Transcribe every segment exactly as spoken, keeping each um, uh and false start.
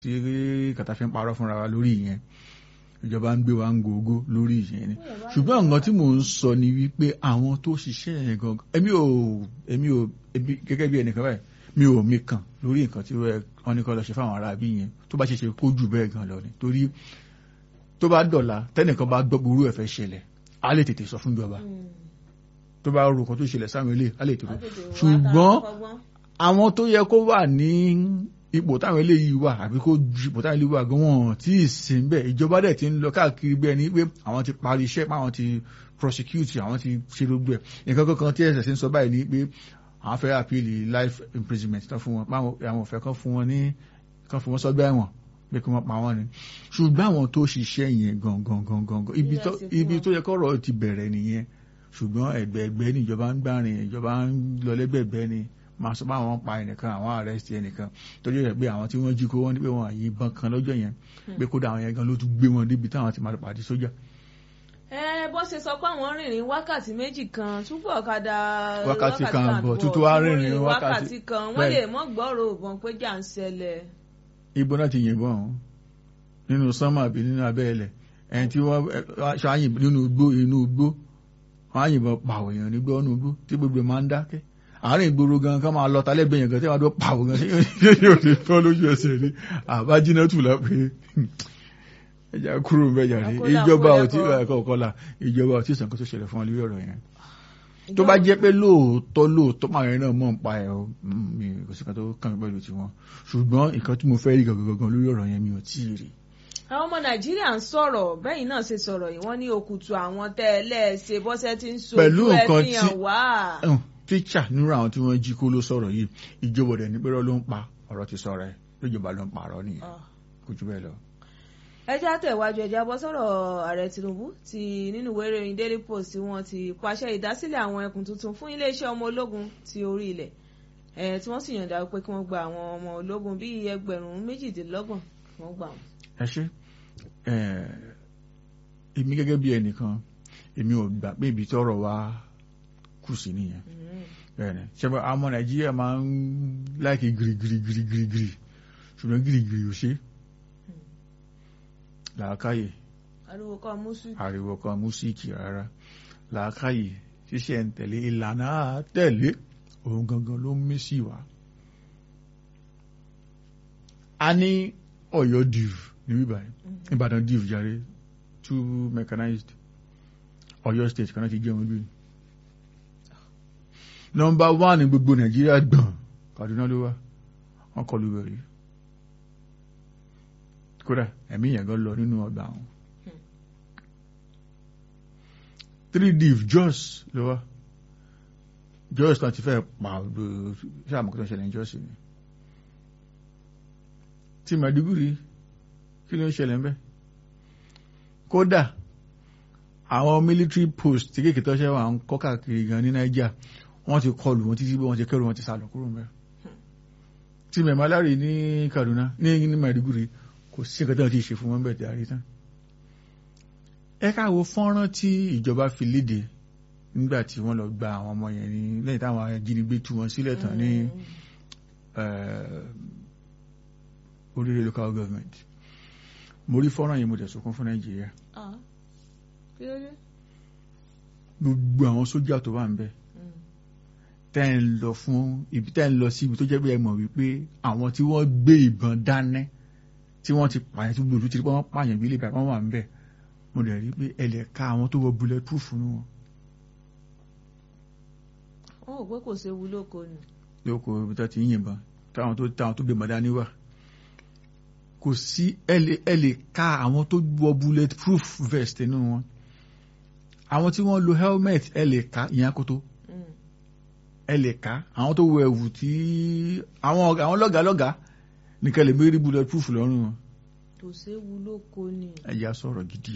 tí kàtà fi ń parọ́ fúnra wa lórí ìyẹn ìjọba ń gbé wa ń gògó lórí ìyẹn ni ṣùgbọ́n nǹkan tí mò ń sọ ni wípé àwọn tó ṣiṣẹ́ yẹn gangan èmi ò èmi ò gẹ́gẹ́ bí ẹnìkan báyìí mi ò mi kàn lórí nǹkan tí wọ́n ní kọ́ lọ ṣe fáwọn ará bí yẹn tó bá ṣe ṣe kó jù bẹ́ẹ̀ gan lọ ni torí tó bá dọ̀la tẹ́nìkan bá gbọ́ burú ẹ̀fẹ́ ṣẹlẹ̀ á lè tètè sọ fún ìjọba tó bá rò kan tó ṣẹlẹ̀ sáwọn ilé á lè tètè ṣùgbọ́n àwọn tó yẹ kó wà ní ipò táwọn eléyìí wà àbí kó ju ipò táwọn eléyìí wà gan wọn tí ì sí ń bẹ ìjọba dẹ̀ ti ń lọ káàkiri bẹ́ẹ̀ ni pé àwọn ti parí iṣẹ́ pé àwọn ti prosecute àwọn ti ṣe gbogbo ẹ̀ nǹkan kankan tí ẹ̀sẹ̀ sí ń sọ báyìí ni pé àwọn fẹ́ àpìlì life imprisonment tán fún wọn àwọn òfẹ́ kan fún wọn ní kan fún wọn sọ́gbà ẹ̀wọ̀n pé kí wọ́n pa wọ́n ni ṣùgbọ́n àwọn tó ṣiṣẹ́ yẹn gangan gangan ibi tó yẹ kọ́rọ̀ ti bẹ̀rẹ̀ nìyẹn ṣùgbọ́n ẹgbẹ̀ẹ̀gbẹ́ ni ìjọba ń gbàrin ìjọba ń lọ lẹ́gbẹ̀ẹ́gbẹ́ ni máa sọ pé àwọn pa ẹnìkan àwọn arrest ẹnìkan torí rẹ̀ pé àwọn tí wọ́n jí kó wọ́n ní pé wọ́n àyíbọn kan lọ́jọ́ yẹn pé kódà àwọn yẹn gan ló tún gbé wọn débi táwọn ti máa pàdé sójà. ẹ bó ṣe sọ pé àwọn rìnrìn wákàtí méjì kan túbọ̀ ọ̀kadà wákàtí kan bọ̀ tútù wá rìnrìn wákàtí kan wọ́n lè mọ́ gbọ́rọ̀ òbọ̀n pé jà ń ṣẹlẹ̀. ibo náà ti yìnbọn ọ̀hún nínú sánmà àbí nínú abẹ́ ẹlẹ̀ ẹni tí wọ́n ṣáàyìn nínú igbó inú igbó wọ́n á yìnbọn pàwọ̀ èèyàn nígbó ọ̀nù igbó tí gbogbo máa ń dákẹ́ àárín ìgboro gan kan máa lọ talẹ́gbẹ̀ yẹn gan tí wọ́n á dọ́ pàwọ̀ gan ṣé yóò lè tọ́ lójú ẹsẹ̀ ní àbájínà tù lá pé ẹja kúrò mẹ́jà ní ìjọba ọtí kọ̀ọ̀kọ́lá ìjọba ọtí ìsànkó tó ṣẹlẹ̀ fún wọn lórí ọ̀rọ̀ yẹn tó bá jẹ́ pé lóòótọ́ lóòótọ́ máa yẹn náà mọ̀ ń pa ẹ̀ mi kò sí kan tó kàn mí pẹ̀lú tiwọn ṣùgbọ́n nǹkan tí mo fẹ́ rí gangan lórí ọ̀rọ̀ yẹn mi ò tí ì rí. àwọn ọmọ nàìjíríà ń sọ̀rọ̀ bẹ́yìn náà ṣe sọ̀rọ̀ yìí wọ́n ní òkùtù àwọn tẹ́lẹ̀ ṣe bọ́sẹ̀ tí ń sojú ẹ̀ fi hàn wá. tíṣà nírú àwọn tí wọ́n jí kó ló sọ̀rọ̀ yìí ìjọba ọ̀dẹ̀ nígbẹ́rọ́ ló ń pa ọ̀rọ̀ ti sọ̀rọ̀ ẹ̀ lójọba ló ń parọ́ nìyẹn kò jù bẹ́ẹ̀ lọ. ẹjẹ́ àtẹ̀wájú ẹjẹ́ bọ́ sọ̀rọ̀ ààrẹ Tinubu ti nínú ìwé ìròyìn Daily Post tí wọ́n ti pàṣẹ ìdásílẹ̀ àwọn ẹkùn tuntun fún iléeṣẹ́ ọmọ ológun ti orí ilẹ̀ ẹ̀ tí wọ́n sì yànda pé kí wọ́n gba àwọn ọmọ ológun bíi ẹgbẹ̀rún méjìdínlọ́gbọ̀n kí wọ́n gbà wọ́n. ẹ ṣe èmi gẹ́gẹ́ bí ẹnìkan èmi ò gbà pé ibi tọ́rọ̀ wa kù sí nìyẹn bẹ́ẹ̀ni ṣẹbẹ àwọn ọmọ Nàìjíríà máa ń láìkí girigirigirigiri ṣùgbọ́n girigiri ò ṣe làákàyè ariwo kan músíkì rárá làákàyè ṣíṣe ń tẹ̀lé ìlànà àtẹ̀lé òun gangan ló ń mí sí wa. a ní Ọ̀yọ́ div ní bíbáyìí Ìbàdàn div jàre two mechanized Ọ̀yọ́ state kan náà ti jẹun lóyún nọmba one ní gbogbo Nàìjíríà gbọ̀n Kaduna ló wá wọn kọlu wẹ̀rí kódà ẹ̀mí yẹn gan lọ nínú ọgbà àwọn three div Jos ló wá Jos kan ti fẹ́ pa ọdọ ṣé àmọ́kútọ́ ṣẹlẹ̀ ní Jos ni tí Maiduguri kí ló ń ṣẹlẹ̀ ń bẹ́ kódà àwọn military post tí kéèké tó ṣe wà ń kọ́ káàkiri gan ní Nàìjíríà wọ́n ti kọlù wọn títí bí wọ́n ti kẹrù wọn ti sálọ kúrò mẹ́ tí mẹ̀mọ́ alárí ní Kaduna ní ní Maiduguri kò sí nǹkan tó ti ṣe fún wọn bẹ́ẹ̀ tí a rí tán. ẹ káwo fọ́nrán tí ìjọba fi léde nígbà tí wọ́n lọ gba àwọn ọmọ yẹn ní lẹ́yìn táwọn ajínigbé tú wọn sílẹ̀ tán ní oríire local government mo rí fọ́nrán yẹn mo dẹ̀ sọkún fún Nàìjíríà gbogbo àwọn sójà tó wà ń bẹ̀ tẹ́ ń lọ fún ibi tẹ́ ń lọ sí ibi tó jẹ́ pé ẹ mọ̀ wípé àwọn tí wọ́n gbé ìbọn dání tí wọ́n ti pààyàn tó gbòòrò tí wọ́n pààyàn bí ilé ìgbà wọn wà ń bẹ̀ mo dẹ̀ rí pé ẹ lè ka àwọn tó wọ bullet proof nù wọn. wọn ò pé kò séwu lóko ni. lóko ibi tó ti ń yìnbọn táwọn tó táwọn tó gbé ìbọn dání wà kò sí ẹ lè ka àwọn tó wọ bullet proof vest nínú wọn àwọn tí wọ́n lo helmet ẹ lè ka ìyẹn akoto ẹ lè ká àwọn tó wọ ẹ̀wù tí àwọn àwọn lọ́gàlọ́gà nìkan lè mérí bullet proof lọ́rùn wọn. kò séwu lóko ni. ẹ̀yà sọ̀rọ̀ gidi.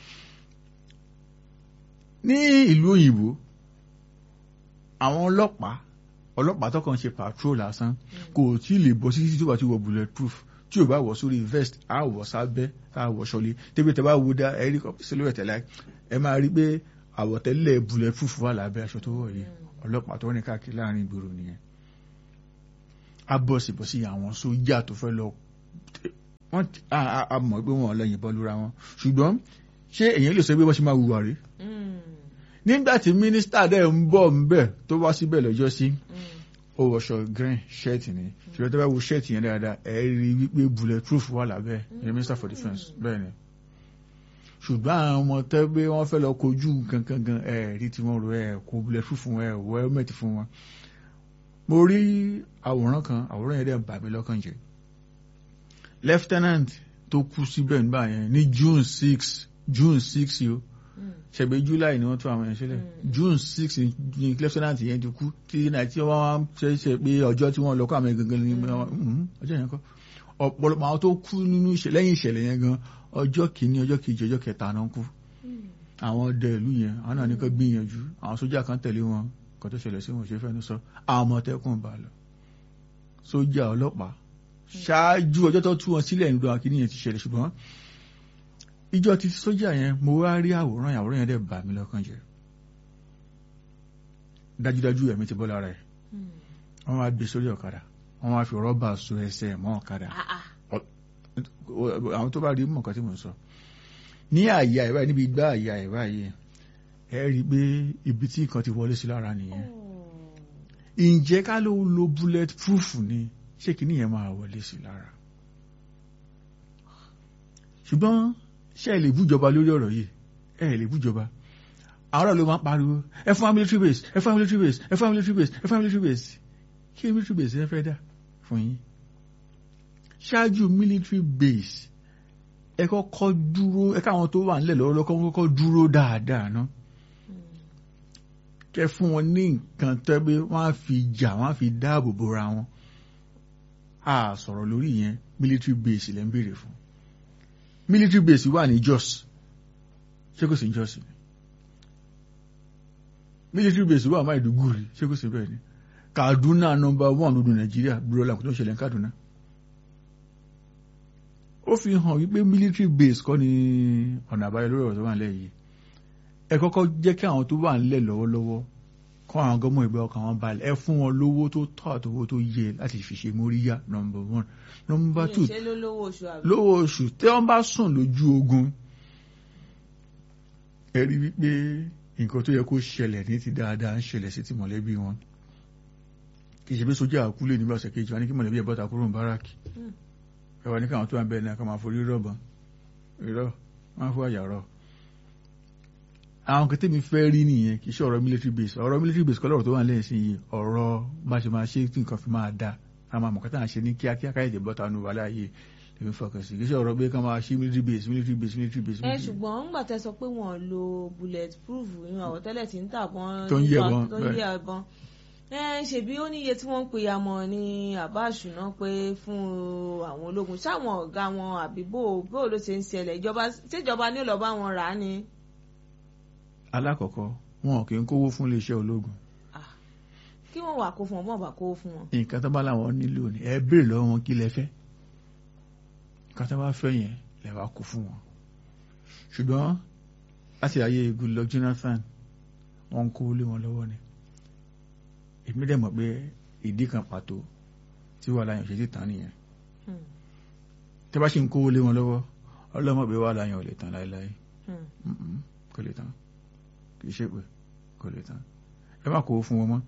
ní ìlú òyìnbó àwọn ọlọ́pàá ọlọ́pàá tó kàn ṣe patrol lásán kò tí ì lè bọ́ sí títí tó bá ti wọ bullet proof tí ò bá wọ̀ sórí vest á wọ̀ sábẹ́ á wọ̀ sọlé tẹ́bí tẹ́ bá wo dá ẹ̀rí sílẹ̀ tẹ̀lé ẹ máa rí pé àwọ̀tẹ́lẹ̀ bullet proof wà lábẹ́ aṣọ tó wọ̀ yìí ọlọ́pàá tó ní káàkiri láàrin ìgboro nìyẹn a bọ̀ sí bọ̀ sí àwọn sójà tó fẹ́ lọ wọ́n a mọ̀ pé wọ́n lọ yìnbọn lura wọn ṣùgbọ́n ṣé èyàn lè sọ pé wọ́n ṣe máa hùwà rí nígbà tí mínísítà dẹ̀ ń bọ̀ ń bẹ̀ tó wá síbẹ̀ lọ́jọ́ sí ó wọṣọ green shirt ni ṣùgbọ́n tó bá wo shirt yẹn dáadáa ẹ̀ rí wípé bullet proof wà lábẹ́ ẹ̀ minister for defence bẹ́ẹ̀ ni ṣùgbọ́n àwọn ọmọ tẹ́ pé wọ́n fẹ́ lọ kojú gangan gan ẹ̀ rí tí wọ́n rò ẹ̀ kó bullet proof fún ẹ̀ wọ helmet fún wọn. mo rí àwòrán kan àwòrán yẹn dẹ̀ bà mí lọ́kàn jẹ́ lieutenant tó kú síbẹ̀ nígbà yẹn ní June six June six yìí ó ṣẹ̀gbẹ́ July ni wọ́n tún àwọn yẹn sílẹ̀ June six ni lieutenant yẹn ti kú tí nàìjíríà wọn wá ṣe pé ọjọ́ tí wọ́n lọ kọ́ àmì gangan ní ọjọ́ yẹn kọ́ ọ̀pọ̀lọpọ̀ àwọn tó kú nínú lẹ́yìn ìṣẹ̀lẹ̀ yẹn gan ọjọ́ kìíní ọjọ́ kejì ọjọ́ kẹta náà kú àwọn ọdẹ ìlú yẹn àwọn náà ní kó gbìyànjú àwọn sójà kan tẹ̀lé wọn kó tó ṣẹlẹ̀ sí wọn ṣe fẹ́nu sọ àwọn Àmọ̀tẹ́kùn bá lọ sójà ọlọ́pàá ṣáájú ọjọ́ tó tú wọn sílẹ̀ nílùú àwọn kìíní yẹn ti ṣẹlẹ̀ ṣùgbọ́n ìjọ ti sójà yẹn mo wá rí àwòrán àwòrán yẹn dẹ̀ bà mí lọ́kàn jẹ́ dájúdájú ẹ̀mí ti bọ́ lára ẹ̀ wọ́n wá gbé sórí ọ̀kadà wọ́n wá fi rọ́bà so ẹsẹ̀ mọ́ ọ̀kadà àwọn tó bá rí mọ̀ nǹkan tí mo sọ ní àyà ẹ̀ báyìí níbi igbá àyà ẹ̀ báyìí ẹ rí i pé ibi tí nǹkan ti wọlé sí lára nìyẹn ǹjẹ́ ká ló lo bullet proof ni ṣé kìíní yẹn máa wọlé sí lára ṣùgbọ́n ṣé ẹ lè bújọba lórí ọ̀rọ̀ yìí ẹ lè bújọba àwọn ọ̀rọ̀ ló máa ń pariwo ẹ fún wa military base ẹ fún wa military base ẹ fún wa military base ẹ fún wa military base kí military base ẹ fẹ́ dà fún yín ṣáájú military base ẹ kọ́kọ́ dúró ẹ káwọn tó wà nílẹ̀ lọ́wọ́ lọ́kọ́ kọ́kọ́ dúró dáadáa ná kẹ fún wọn ní nǹkan tẹ́ pé wọ́n á fi jà wọ́n á fi dáàbò bora wọn a sọ̀rọ̀ lórí yẹn military base lẹ́ ń béèrè fún military base wà ní Jos ṣé kò sí ní Jos ni military base wà Maiduguri ṣé kò sí bẹ́ẹ̀ ni Kaduna number one lódò Nàìjíríà búrọ́lá kò tó ń ṣẹlẹ̀ ní Kaduna ó fi hàn wípé military base kọ́ ni ọ̀nà àbáyọ lórí ọ̀rọ̀ tó wà nílẹ̀ yìí ẹ kọ́kọ́ jẹ́ kí àwọn tó wà nílẹ̀ lọ́wọ́lọ́wọ́ kọ́ àwọn gọ́mọ̀ ìgbà ọkàn wọn balẹ̀ ẹ fún wọn lówó tó tọ́ àtọwọ́ tó yẹ láti fi ṣe móríyá number one number two lówó oṣù tí wọ́n bá sùn lójú ogun ẹ rí wípé nǹkan tó yẹ kó ṣẹlẹ̀ ní ti dáadáa ń ṣẹlẹ̀ sí ti mọ̀lẹ́bí wọn kì í ṣe pé sójà àkúlé nígbà ọ̀sẹ̀ kejì wọn ní kí mọ̀lẹ́bí ẹ̀ bọ́ta kúrò ní báràkì ẹwà ní káwọn tó wà bẹ́ẹ̀ náà ká máa forí rọ̀bọ̀n irọ́ máa fún àyà rọ̀ àwọn kan tẹ́mi fẹ́ rí nìyẹn kì í ṣe ọ̀rọ̀ military base ọ̀rọ̀ military base kọ́ lọ́rọ̀ tó wà lẹ́yìn sí yìí ọ̀rọ̀ bá ṣe máa ṣe tí nǹkan fi máa da ká máa mọ̀ kátà ṣe ní kíákíá káyọ̀ ìdè bọ́ta nu wàhálà yìí lèmi fọkàn sí kì í ṣe ọ̀rọ̀ pé ká máa ṣe military base military base military base. ẹ ṣùgbọ́n ńgbà tẹ́ sọ pé wọ́n lo bullet proof ìyún àwọ̀tẹ́lẹ̀ tí ń tà bọ́n tó ń yẹ bọ́n tó ń yẹ bọ́n ẹ ṣèbí ó níye tí wọ́n ń pe àmọ́ ní àbá àṣùná pé fún àwọn ológun sáwọn ọ̀gá wọn àbí bó bó ló ṣe ń ṣẹlẹ̀ ìjọba ṣèjọba ní lọ bá wọn rà á ni. alákọ̀ọ́kọ́ wọn kì í kówó fún iléeṣẹ́ ológun. kí wọ́n wà kó fún wọn bọ́n bá kówó fún wọn. nǹkan tó bá láwọn nílò ni ẹ béèrè lọ́wọ́ wọn kí lẹ fẹ́ nǹkan tó bá fẹ́ yẹn lẹ wá kó fún wọn. ṣùgbọ́n láti ayé Goodluck Jonathan wọ́n ń kówó lé wọn lọ́wọ́ ni èmi dẹ̀ mọ̀ pé ìdí kan pàtó tí wàhálà yẹn ṣe ti tán nìyẹn tẹ́ bá ṣe ń kówó lé wọn lọ́wọ́ ọlọ́mọ pé wàhálà yẹn ò lè tán láéláé kò lè tán kì í ṣe pé kò lè tán ẹ má kówó fún wọn mọ́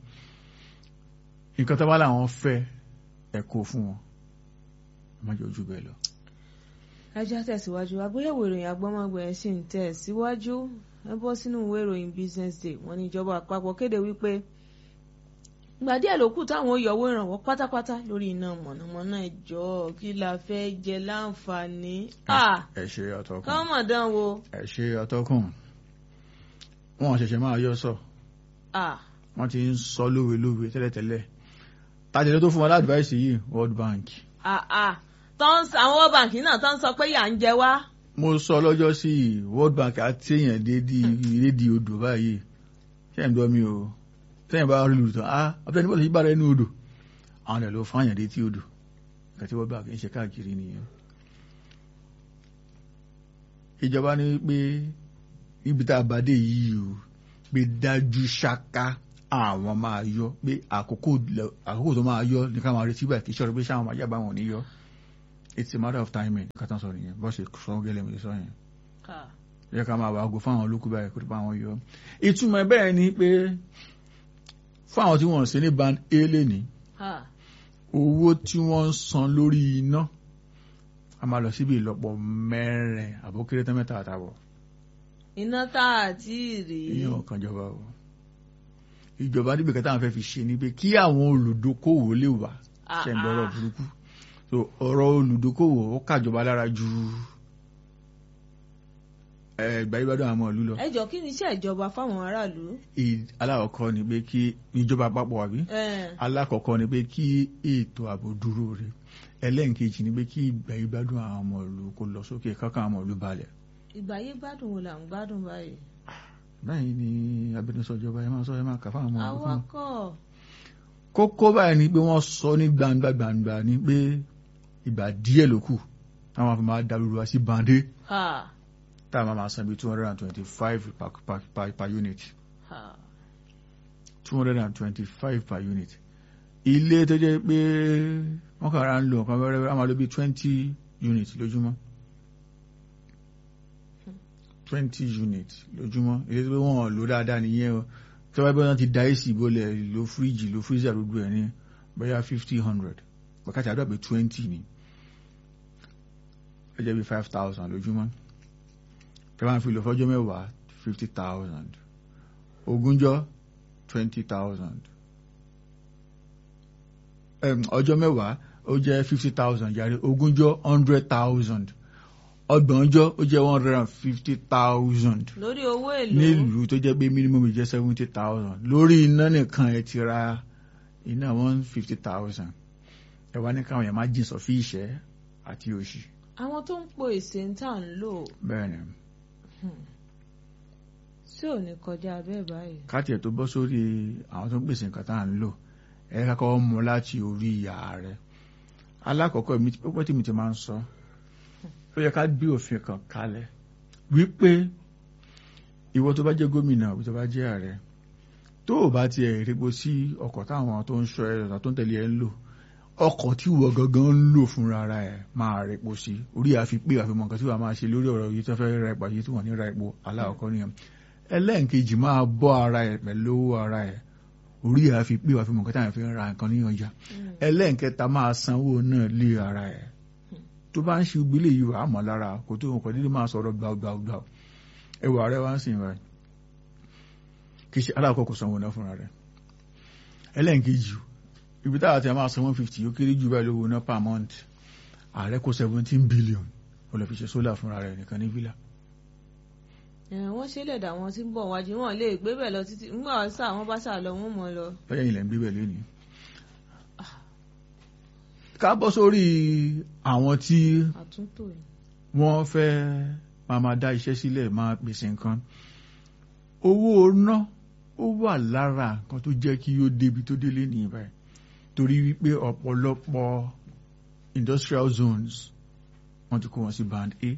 nǹkan tó bá láwọn fẹ́ ẹ kó fún wọn ẹ má jẹ́ ojú bẹ́ẹ̀ lọ. ẹ já tẹ̀síwájú àgbéyẹ̀wò ìròyìn agbọ́mọgbẹ̀ sì ń tẹ̀ síwájú ẹ bọ́ sínú ìwé ìròyìn Business Day wọ́n ní ìjọba àpapọ̀ kéde wípé ìgbà díẹ̀ ló kù táwọn yọwọ́ ìrànwọ́ pátápátá lórí iná mọ̀nàmọ́ná ẹ̀jọ́ kí la fẹ́ jẹ láǹfààní. ẹ ṣe ọtọkùn kọ́mọ̀dán wo. ẹ ṣe ọtọkùn wọn ṣẹ̀ṣẹ̀ máa yọ sọ wọn ti ń sọ lówe lówe tẹ́lẹ̀tẹ́lẹ̀ tàjẹ́ tó fún wọn ládùúváìsì yìí World Bank. àwọn World Bank náà tó ń sọ pé yà ń jẹ wá. mo sọ lọ́jọ́ sí World Bank àti èèyàn dédìí odò báyìí ṣé ń dọ́ mi o tẹ́yìn bá rí lùtọ̀ á abẹ́ni bọ́ọ̀lù yìí bára ẹnu odò àwọn ẹ̀ ló fáyàn dé tí odò nǹkan tí wọ́n bá kì í ṣe káàkiri nìyẹn. ìjọba ní pé ibi tá a bá dé yìí o pé dájú ṣáká àwọn máa yọ pé àkókò tó máa yọ ní ká máa retí báyìí kì í ṣọ̀rọ̀ pé sáwọn máa yàgbá wọn ní yọ it's a matter of timing kátà sọ nìyẹn bó ṣe sọ gẹ́lẹ́ mi sọ yẹn Ha. yẹ ká máa wà ágò fáwọn olókù báyìí kó tó bá wọn yọ ìtumọ̀ bẹ́ẹ̀ ni pé fáwọn tí wọ́n ṣe ní band A lẹ́ni Ha. owó tí wọ́n ń san lórí iná a máa lọ síbi ìlọ́pọ̀ mẹ́rin àbókéré tán mẹ́ta àtàbọ̀ iná tá a ti rí. ìyẹn ọ̀kan jọba o ìjọba níbi kẹta àwọn fẹ́ fi ṣe ni pé kí àwọn olùdókòwò lè wà Ah, ṣe ń gbọ́rọ̀ ah. burúkú so ọ̀rọ̀ olùdókòwò ó kàjọba lára ju ẹgbà ìbádọ́ àwọn ìlú lọ ẹ jọ kí ni iṣẹ́ ìjọba fáwọn aráàlú. Ì- alákọ̀ọ́kọ́ ni pé kí ìjọba àpapọ̀ àbí Eh, alákọ̀ọ́kọ́ ni pé kí ètò ààbò dúró rẹ̀ ẹlẹ́ǹkejì ni pé kí ìgbà ìgbádùn àwọn ọmọ ìlú kó lọ sókè kankan àwọn ìlú balẹ̀ ìgbà yé gbádùn wo là ń gbádùn báyìí. báyìí ni abẹnusọ ìjọba ẹ máa sọ ẹ máa kà fáwọn ọmọ ìlú fún wọn. awakọ̀. kókó báyìí ni pé wọ́n sọ ní gbangba gbangba ni pé ìgbà díẹ̀ ló kù àwọn àfi máa dàlúrú wá sí bande Ha. tá a máa máa san bí two hundred and twenty-five per, per, per, per unit Ha. two hundred and twenty-five per unit ilé tó jẹ́ pé wọ́n kàn ra ń lo nǹkan wẹ́rẹ́wẹ́rẹ́ á máa lo bí twenty unit lójúmọ́ twenty unit lójúmọ́ ilé tó pé wọ́n lò dáadáa nìyẹn o tí wọ́n bá ti da èsì ìbólẹ̀ lo fíríjì lo freezer gbogbo ẹ̀ ní bóyá fifty hundred wákàtí àdúrà pé twenty ni ó jẹ́ bí five thousand lójúmọ́ tí wọ́n fi lò fọ́jọ́ mẹ́wàá fifty thousand ogúnjọ́ twenty thousand ọjọ́ mẹ́wàá ó jẹ́ fifty thousand yàrá ogúnjọ́ hundred thousand ọgbọ̀njọ́ ó jẹ́ one hundred and fifty thousand lórí owó èlò. nílùú tó jẹ́ pé minimum jẹ́ seventy thousand lórí iná nìkan ẹ ti ra iná one fifty thousand ẹ wá ní káwọn yẹn má jìn sọ fí ìṣẹ́ àti òṣì. àwọn tó ń po èsè ń tà ń lò. bẹ́ẹ̀ ni tí ò ní kọjá bẹ́ẹ̀ báyìí. káàtì ẹ̀ tó bọ́ sórí àwọn tó ń pèsè nǹkan tá à ń lò ẹ kákọ́ mú láti orí ìyá rẹ̀ alákọ̀ọ́kọ́ pípẹ́ tí mi ti máa ń sọ ó yẹ ká gbé òfin kan kalẹ̀ wípé ìwọ tó bá jẹ́ gómìnà ìwọ tó bá jẹ́ ààrẹ tó o bá tiẹ̀ répo sí ọkọ̀ táwọn tó ń ṣọ́ ẹ tó ń tẹ̀lé ẹ ń lò ọkọ̀ tí ìwọ gangan ń lò fúnra ara ẹ̀ máa répo sí orí àfi pé àfimọ̀ nǹkan tí wàá máa ṣe lórí ọ̀rọ̀ yìí tó fẹ́ ra epo yìí tí wọ́n ní ra epo alákọ̀ọ́kọ́ nìyẹn ẹlẹ́ǹkejì máa bọ́ ara ẹ̀ pẹ̀lú owó ara ẹ̀ orí àfi pé àfimọ̀ nǹkan táwọn fi ń ra nǹkan ní ọjà ẹlẹ́ǹkẹta máa sanwó náà lé ara ẹ̀ tó bá ń ṣe gbélé yìí wà á mọ̀ lára kò tó nǹkan nílé máa sọ̀rọ̀ gbàgbàgbà ẹwà rẹ̀ wá ń sìn rẹ̀ kì í ṣe alákọ̀ọ́kọ́ sanwó náà fúnra rẹ̀ ẹlẹ́ǹkejì ibi táwa ti máa san one fifty ó kéré jù báyìí lówó náà per month ààrẹ kó seventeen billion ó lọ fi ṣe sólà fúnra rẹ̀ nìkan ní villa. wọ́n ṣe lẹ̀dà wọn tí ń bọ̀ wájú wọn lè gbé bẹ̀ lọ títí ńgbà sá àwọn bá sá lọ wọ́n mọ̀ lọ. lọ́yẹ̀ ilẹ̀ ń gbé bẹ̀ lónìí. ká bọ́ sórí àwọn tí àtúntò yìí. wọ́n fẹ́ máa máa dá iṣẹ́ sílẹ̀ máa pèsè nǹkan owó ná ó wà lára nǹkan tó jẹ́ kí ó débi tó délé ní ìbáyìí torí wípé ọ̀pọ̀lọpọ̀ industrial zones wọ́n ti kó wọn sí band A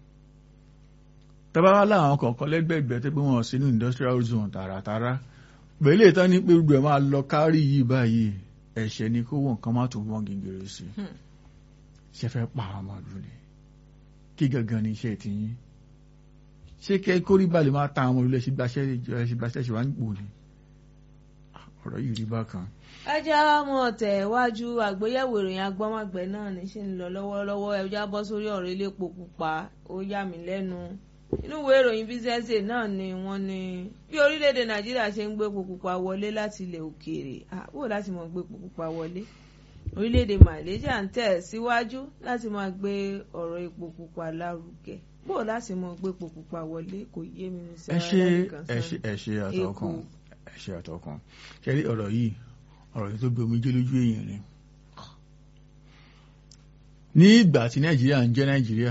tàbá láwọn kọ̀ọ̀kan lẹ́gbẹ̀ẹ́gbẹ́ tó pé wọ́n sínú industrial zone tààràtàrà pẹ̀lú ìtàn ní pé gbogbo ẹ̀ máa lọ kárí yìí báyìí ẹ̀ṣẹ̀ ni kó wọ́n nǹkan má tún wọ́n gègèrè sí ṣe fẹ́ pa àwọn ọmọdún ni kí gangan ni iṣẹ́ ti yín ṣé kẹ́ kórí balẹ̀ máa ta àwọn olùlẹ̀ ṣìgbàṣẹ́ ṣe wá ń pò ní ọ̀rọ̀ yìí rí bákan. ẹjẹ́ mọ̀ tẹ̀ wájú àgbéyẹ̀wò ìròyìn agbọ́mọgbẹ́ náà ní ṣe ń lọ lọ́wọ́lọ́wọ́ ẹjẹ́ bọ́ sórí ọ̀rọ̀ elépo pupa ó yà mí lẹ́nu inú ìwé ìròyìn bísẹ́ẹ̀sì náà ni wọ́n ní bí orílẹ̀-èdè nàìjíríà ṣe ń gbé epo pupa wọlé láti ilẹ̀ òkèèrè àbò láti mọ̀ gbé epo pupa wọlé orílẹ̀-èdè Malaysia ń tẹ̀ síwájú láti máa gbé ọ̀rọ̀ epo pupa lárugẹ bó láti mọ̀ gbé epo pupa wọlé kò yé mi ní sẹ́wọ́n ẹ ṣe àtọkùn ẹ ṣe àtọkùn ṣe rí ọ̀rọ̀ yìí ọ̀rọ̀ yìí tó gbé omijé lójú èèyàn ni ní ìgbà tí nàìjíríà ń jẹ́ nàìjíríà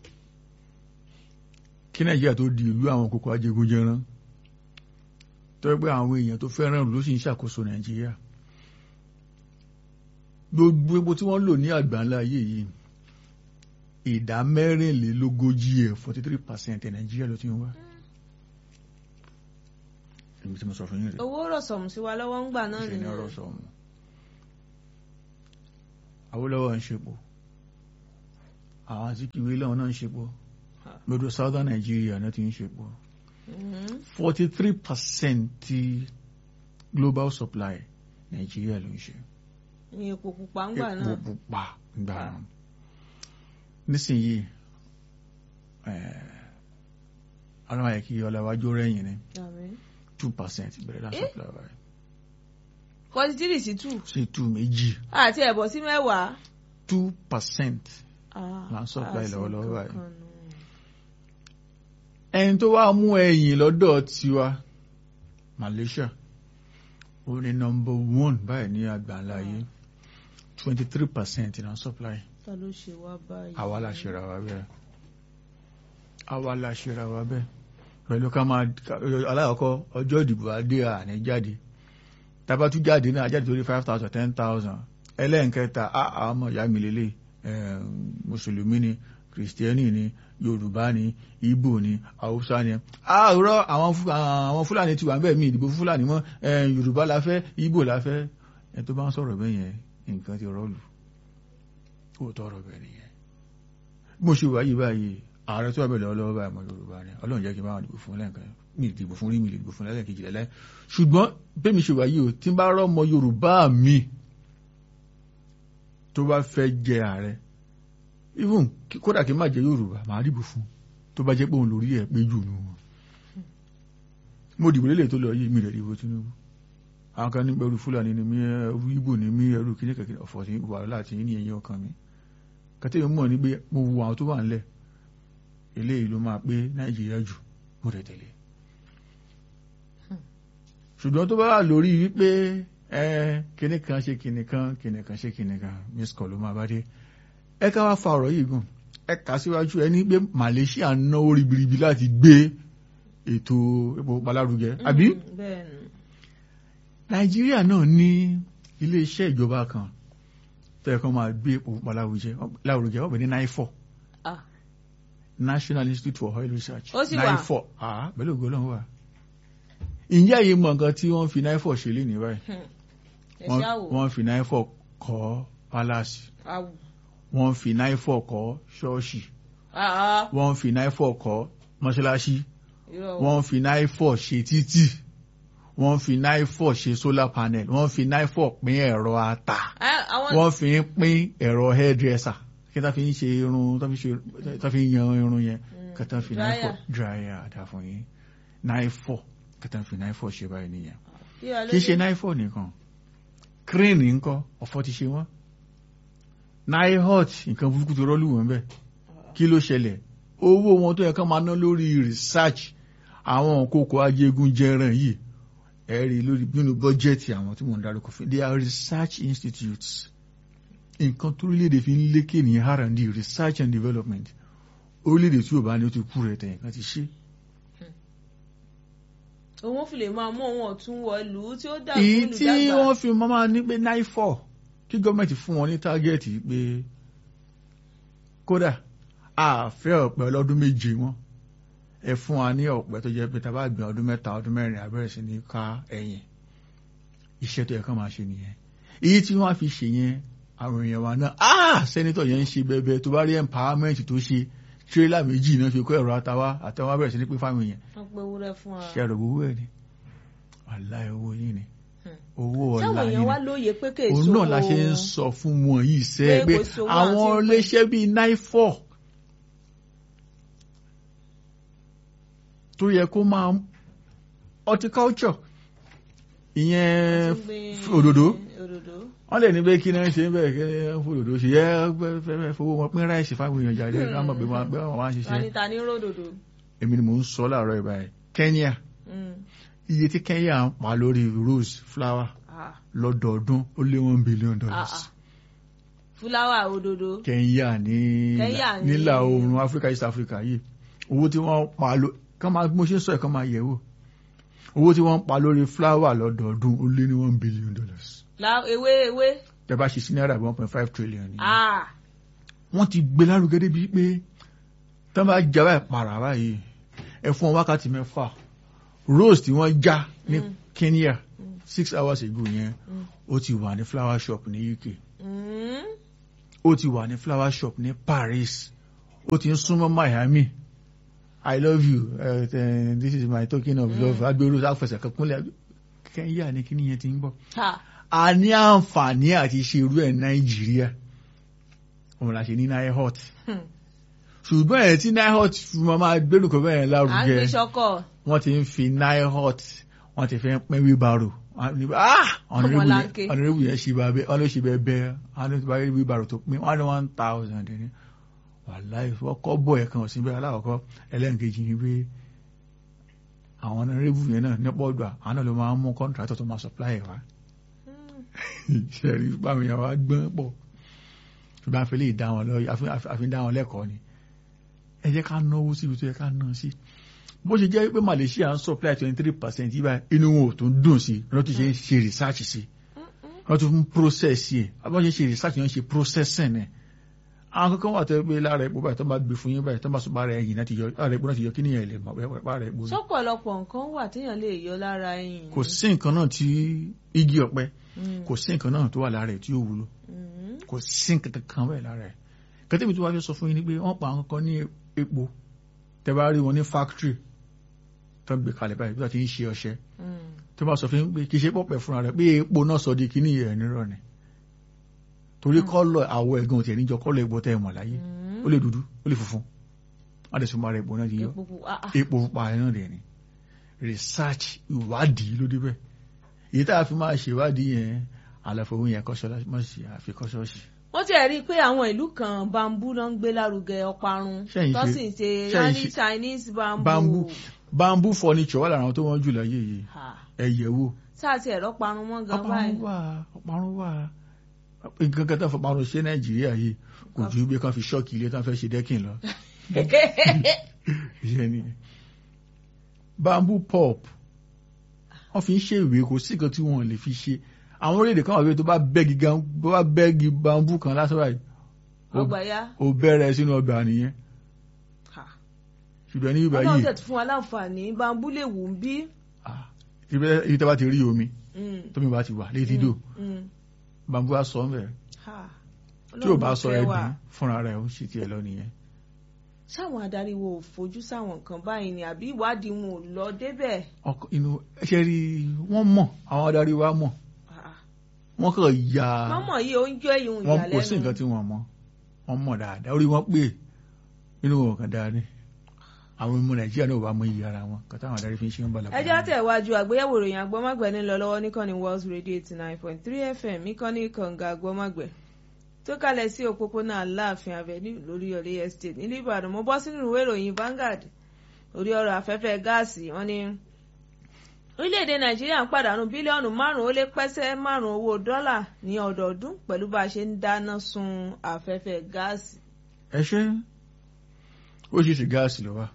kí nàìjíríà tó di ìlú àwọn kòkó ajégunjẹran tó yẹ pé àwọn èèyàn tó fẹ́ràn ló sì ń ṣàkóso nàìjíríà gbogbo epo tí wọ́n lò ní àgbáńlá ayé yìí ìdá mẹ́rìnlélógójì ẹ̀ forty three percent nàìjíríà ló ti ń wá. èmi tí mo sọ fún yín rẹ̀. owó rọ̀sọ̀mù sí wa lọ́wọ́ ń gbà náà nìyẹn. ìṣẹ̀ni rọ̀sọ̀mù Awólọ́wọ̀ ń ṣepo àwọn àti kìwé lọ́wọ́ náà ń ṣe pọ̀ gbogbo southern Nigeria náà ti ń ṣe pọ̀ forty three percent ti global supply Nigeria ló ń ṣe. ní epo pupa ń gbà náà. epo pupa ń gbà náà. nísìnyí ọlọ́wọ́ yẹ kí ọlọ́wájú rẹ̀yìn ni two percent bẹ̀rẹ̀ láti supply wa. forty three sí two. sí two méjì. àti ẹ̀bọ̀ sí mẹ́wàá. two percent là ń supply lọ́wọ́lọ́wọ́ báyìí. ẹni tó wá mú ẹ̀yìn lọ́dọ̀ tiwa Malaysia ó ní number one báyìí ní àgbáńlá yìí twenty three percent là ń supply. ta ló ṣe wá báyìí. àwa la ṣe ra wa bẹ́ẹ̀ àwa la ṣe ra wa bẹ́ẹ̀ pẹ̀lú ká máa alákọ̀ọ́kọ́ ọjọ́ ìdìbò adé àní jáde tábà tún jáde náà jáde torí five thousand ten thousand ẹlẹ́nkẹta àwọn ọmọ ìyá mi lélẹ̀ mùsùlùmí ni kìrìsìtẹ́nì ni yorùbá ni ìgbò ni haúsá ni àárọ̀ àwọn fúlàní ti wà bẹ́ẹ̀ mi ìdìbò fúlàní mọ́ yorùbá la fẹ́ ìgbò la fẹ́ ẹ tó bá ń sọ̀rọ̀ bẹ́ẹ̀ yẹn nǹkan ti rọ́ọ̀lù ó tọrọ bẹ́ẹ̀ nìyẹn mo ṣe wáyé báyìí ààrẹ tó wà bẹ̀rẹ̀ ọlọ́wọ́ báyìí mọ́ yorùbá ni ọlọ́run jẹ́ kí n bá wọn dìbò fún lẹ́ǹkan mi ìdìbò fún rí mi ìdìbò fún lẹ́lẹ́kejì lẹ́lẹ́ ṣùgbọ́n bẹ́ẹ̀ mi ṣe wáyé o tí n bá rọ́ ọmọ yorùbá mi tó bá fẹ́ jẹ ààrẹ even kódà kí n má jẹ yorùbá màá dìbò fún tó bá jẹ́ pé òun lórí ẹ̀ pé jù nù wọn mo dìbò lélẹ̀ tó lọ yìí mi rẹ̀ dìbò Tinubu àwọn kan ní ẹrú fúlàní ni mí ẹrú Ìgbò ni mí ẹrú kíní kẹ̀kẹ́ ọ̀fọ̀ sí wà láti ní ẹ̀yìn ọkàn mi kẹtẹ́ mi mọ̀ ní pé mo wo àwọn tó wà ńlẹ̀ eléyìí ló máa pé Nàìjíríà jù mo rẹ̀ tẹ̀lé ṣùgbọ́n tó bá wà lórí wípé ẹ kíní kan ṣe kíní kan kíní kan ṣe kíní kan miss call ló máa bá dé ẹ ká wá fa ọ̀rọ̀ yìí gùn ẹ kà síwájú ẹ ní pé Malaysia náwó ribiribi láti gbé ètò epo palárugẹ àbí Nàìjíríà náà ní ilé-iṣẹ́ ìjọba kan tẹ́ kan máa gbé epo palárugẹ wọ́n pè ní NIFOR National Institute for Oil Research NIFOR pẹ̀lú ògo Ọlọ́run wà ìyá yìí mọ̀ nǹkan tí wọ́n fi NIFOR ṣe lé ní báyìí wọ́n fi NIFOR kọ́ palace wọ́n fi NIFOR kọ́ ṣọ́ọ̀ṣì wọ́n fi NIFOR kọ́ mọ́ṣáláṣí wọ́n fi NIFOR ṣe títì wọ́n fi NIFOR ṣe solar panel wọ́n fi NIFOR pín ẹ̀rọ ata wọ́n fi ń pín ẹ̀rọ hairdresser kí tá fi ń ṣe irun tá fi ń yan irun yẹn kẹta fi NIFOR dryer àdá fún yín NIFOR kẹta fi NIFOR ṣe báyìí nìyẹn kì í ṣe NIFOR nìkan crane ńkọ́ ọ̀fọ̀ ti ṣe wọ́n NIHOT nǹkan burúkú tó rọ́lù wọn bẹ́ẹ̀ kí ló ṣẹlẹ̀ owó wọn tó yẹ ká máa ná lórí research àwọn kókó ajégun jẹran yìí ẹ̀rí lórí nínú bọ́jẹ́tì àwọn tí wọ́n ń darúkọ fún they are research institutes nǹkan tó orílẹ̀-èdè fi ń lékè ní R and D research and development orílẹ̀-èdè tí ò bá ní ó ti kú rẹ̀ tẹ̀yìn kan ti ṣe. òun fi lè máa mú ohun ọ̀tún wọ ìlú tí ó dàgbà èyí tí wọ́n fi máa ní pé NIFOR kí gọ́ọ̀mẹ̀ntì fún wọn ní tágẹ́ẹ̀tì pé kódà àfẹ́ ọ̀pẹ ọlọ́dún méje wọn ẹ fún wa ní ọ̀pẹ tó jẹ́ pé tá a bá gbìn ọdún mẹ́ta ọdún mẹ́rin abẹ́rẹ́ sí ní ká ẹ̀yìn iṣẹ́ tó yẹ ká máa ṣe nìyẹn èyí tí wọ́n á fi ṣe yẹn àwọn èèyàn wa náà ah sẹ́nitọ̀ yẹn ń ṣe bẹ́ẹ̀ tó bá rí empowerment tó ṣe tírélà méjì náà fi kó ẹ̀rọ àtàwá àtàwọn abẹ́rẹ́ sí ní pé fáwọn èèyàn ṣe ẹ̀rọ gbowó ẹ̀ ni wàláhì owó yìí ni owó ọ̀la yìí ni òun náà la ṣe ń sọ fún wọn yìí sẹ́ pé àwọn iléeṣẹ́ bíi NIFOR tó yẹ kó máa horticulture ìyẹn òdòdó wọ́n lè ní pé kí náà ṣe ń bẹ̀rẹ̀ kí náà fún òdòdó ṣe yẹ fẹ́fẹ́ fowó wọn pín ráìsì fáwọn èèyàn jáde láwọn pé wọ́n wá ń ṣiṣẹ́ èmi ni mò ń sọ láàárọ̀ ìbáyìí Kenya iye tí Kenya ń pa lórí rose flower lọ́dọọdún ó lé one billion dollars. fúláwà òdòdó. Kenya ní nílà oòrùn Africa East Africa yìí owó tí wọ́n pa ló kán máa mo ṣe sọ ẹ̀ kán máa yẹ̀ wò owó tí wọ́n pa lórí flower lọ́dọọdún ó lé ní one billion dollars. la ewé ewé. tẹ́ bá ṣe sí náírà one point five trillion ni. wọ́n ti gbé lárugẹ débi pé tán bá jẹ́ ìpàrà báyìí ẹ fún wọn wákàtí mẹ́fà rose tí wọ́n já ní mm. Kenya mm. six hours ago yẹn ó ti wà ní flower shop ní U K ó ti wà ní flower shop ní Paris ó ti ń súnmọ́ Miami I love you uh, uh, this is my token of love agbèrò sáfẹsẹ̀ kankunlẹ̀ Kẹ́ńyà ní kíní yẹn ti ń bọ̀ a ní àǹfààní àti ṣe irú ẹ̀ Nàìjíríà òun la ṣe ní NIHOT ṣùgbọ́n ẹ̀ tí NIHOT fún máa gbẹ́rù kọ́ bẹ́ẹ̀ lárugẹ wọ́n ti ń fi NIHOT wọ́n ti fẹ́ pín wíbarò ọ̀nàrẹ́bù yẹn ṣe bẹ́ẹ̀ wọ́n ló ṣe bẹ́ẹ̀ bẹ́ẹ̀ wọ́n ló ti bá wíbarò tó pín one one thousand ní wàláì wọ́n kọ́ bọ̀ ẹ̀ kan ọ̀sìn bẹ́ẹ̀ aláwọ̀kọ́ ẹlẹ́nkejì ni pé àwọn ọ̀nàrẹ́bù yẹn náà nípọ̀ ọ̀dọ̀ àwọn náà ló máa ń mú kọ́ńtrátọ̀ tó máa supply ẹ̀ wá ṣẹ̀rí báwọn yẹn wá gbọ́n pọ̀ ṣùgbọ́n àfi lè dá wọn lọ àfi dá wọn lẹ́kọ̀ọ́ ni ẹ jẹ́ ká náwó síbi tó yẹ ká ná sí bó ṣe jẹ́ pé Malaysia ń supply twenty three percent yíba inú wọn ò tún dùn sí wọ́n tún ṣe ń ṣe research sí wọ́n tún ń process yẹ wọ́n ṣe ń ṣe research yẹn ń ṣe processing ẹ̀ àwọn kankan wà tó pé lára epo báyìí tó bá gbé fún yín báyìí tó bá sọ bára ẹ̀yìn láti yọ lára epo láti yọ kí nìyẹn lè mọ̀ bára epo. sọ́pọ̀lọpọ̀ nǹkan wà téèyàn lè yọ lára ẹ̀yìn. kò sí nǹkan náà tí igi ọ̀pẹ kò sí nǹkan náà tó wà lára ẹ̀ tí ó wúlò kò sí nǹkan kan bẹ́ẹ̀ lára ẹ̀ kẹ́tẹ́mi tó wá fẹ́ sọ fún yín ni pé wọ́n pa àwọn kan ní epo tẹ́ bá rí wọn ní factory tó gbé kalẹ̀ báyìí bí wọ́n ti ń ṣe ọṣẹ tó bá sọ fún yín pé kì í ṣe pọ̀pẹ̀ fúnra rẹ̀ pé epo náà sọ di kíní ẹ̀ nírọ̀ ni torí kọ́lọ̀ àwọ̀ ẹ̀gàn òtí ẹ̀ níjọ kọ́lọ̀ epo tẹ́ ẹ̀ mọ̀ láyé ó lè dúdú ó lè funfun wọ́n lè súnmọ́ ara epo náà ti yọ epo pupa ẹ̀ náà dẹ̀ ni research ìwádìí ló dé bẹ́ẹ̀ èyí tá a fi máa ṣèwádìí yẹn àlàfo òun yẹn kọ́ṣọ́ọ̀ṣì àfikọ́ṣọ́ọ̀ṣì. wọ́n ti rí i pé àwọn ìlú kan bambú ló ń gbé lárugẹ ọparun tó sì ń ṣe yanni Chinese bambú. bambú furniture wà lára àwọn tó wọ́n jù láyé yìí ẹ̀yẹ̀ wò. sáà ti ẹ̀rọ parun mọ́ gan báyìí. ọparun wà ọparun wà nǹkan kan tó fọ parun ṣe Nàìjíríà yìí kò ju bí kan fi ṣọ́ọ̀kì ilé tó ń fẹ́ ṣe dẹ́kìn lọ. bambú pop wọ́n fi ń ṣe ìwé kò sí nǹkan tí wọ́n lè fi ṣe àwọn orílẹ̀-èdè kan wà pé tó bá bẹ́ẹ̀gì gan bó bá bẹ́ẹ̀gì bambú kan lásán báyìí ó bẹ̀rẹ̀ sínú ọgbà nìyẹn ṣùgbọ́n ní ibà yìí ọlọ́run tẹ̀ tún fún wa láǹfààní bambú lè wù ń bí. ibi tí a bá ti rí omi tómi bá ti wà létí dò bambú á sọ ọ́n bẹ̀rẹ̀ tí ò bá sọ ẹ̀dín fúnra rẹ̀ ó sì tiẹ̀ lọ nìyẹn. sáwọn adarí wo ò fojú sáwọn nǹkan báyìí ni àbí ìwádìí wọn ò lọ débẹ̀. ọkọ inú ẹṣẹ rí wọ́n mọ̀ àwọn adarí wa mọ̀ wọ́n kàn ya mọ́mọ́ yìí ó ń jẹ́ ìhun ìyàlẹ́nu. wọ́n kò sí nǹkan tí wọ́n mọ̀ wọ́n mọ̀ dáadáa orí wọn pé inú wọn kàn dáa ní àwọn ọmọ Nàìjíríà náà wà mọ iye ara wọn kàtà àwọn adarí fi ń ṣe ń bọ̀ lápá. ẹjọ́ tẹ̀wájú àgbéyẹ̀wò ìròyìn agbọ́mágbẹ̀ ní lọ lọ́wọ́ níkànnì World Radio eighty nine point three F M níkànnì kànga agbọ́mágbẹ̀ tó kalẹ̀ sí òpópónà Aláàfin Avenue lórí Olúyọ̀lé Estate nílùú Ìbàdàn. mo bọ́ sínú ìwé ìròyìn Vanguard orí ọ̀rọ̀ afẹ́fẹ́ gáàsì wọ́n ní orílẹ̀-èdè Nàìjíríà ń pàdánù bílíọ̀nù márùn-ún ó lé pẹ́sẹ́ márùn-ún owó dọ́là ní ọdọọdún pẹ̀lú bá a ṣe ń dáná sun afẹ́fẹ́ gáàsì. ẹ ṣe oríṣiríṣi gáàsì ló wà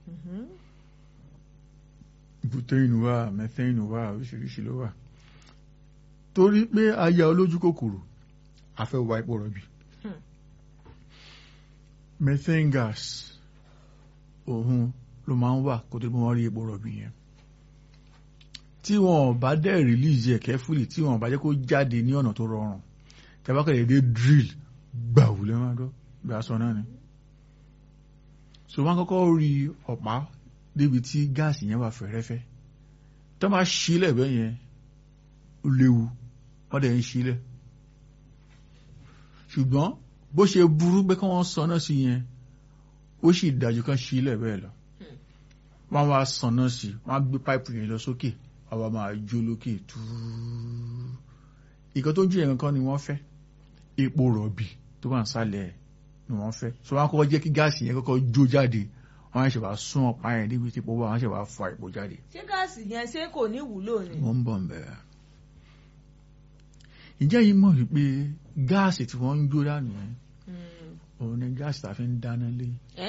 butane wà methane wà oríṣiríṣi ló wà torí pé aya olójú kòkòrò a fẹ́ wá epo rọ̀bì methane gas òun ló máa ń wà kó tó bí wọ́n rí epo rọ̀bì yẹn tí wọn bá dẹ̀ release ẹ̀ carefully tí wọn bá jẹ́ kó jáde ní ọ̀nà tó rọrùn tẹ́bákẹ́lẹ̀ dé drill gbàwù lẹ́wọ̀n àdó gbà sọ náà ni so wọ́n kọ́kọ́ rí ọ̀pá débi tí gáàsì yẹn wà fẹ́rẹ́fẹ́ tó máa ṣílẹ̀ bẹ́ẹ̀ yẹn ó léwu wọ́n dẹ̀ ń ṣílẹ̀ ṣùgbọ́n bó ṣe burú pé kí wọ́n sọná sí yẹn ó sì dájú kan ṣílẹ̀ bẹ́ẹ̀ lọ wọ́n wá sọná sí wọ́n á gbé páìpù yẹn lọ sókè wọ́n wá máa jó lókè túú ìkan tó jù yẹn kan ni wọ́n fẹ́ epo rọ̀bì tó wà ń sálẹ̀ ni wọ́n fẹ́ so wọ́n á kọ́kọ́ jẹ́ kí gáàsì yẹn kọ́kọ́ jó jáde wọ́n á ṣe wá sún ọ̀pá yẹn níbi tí epo wà wọ́n á ṣe wá fa epo jáde. ṣé gáàsì yẹn ṣé kò ní ìwúlò ni. wọ́n ń bọ̀ ń bẹ̀rẹ̀ ìjẹ́ yìí mọ̀ wípé gáàsì tí wọ́n ń jó dànù yẹn òun ni gáàsì tá a fi ń dáná lé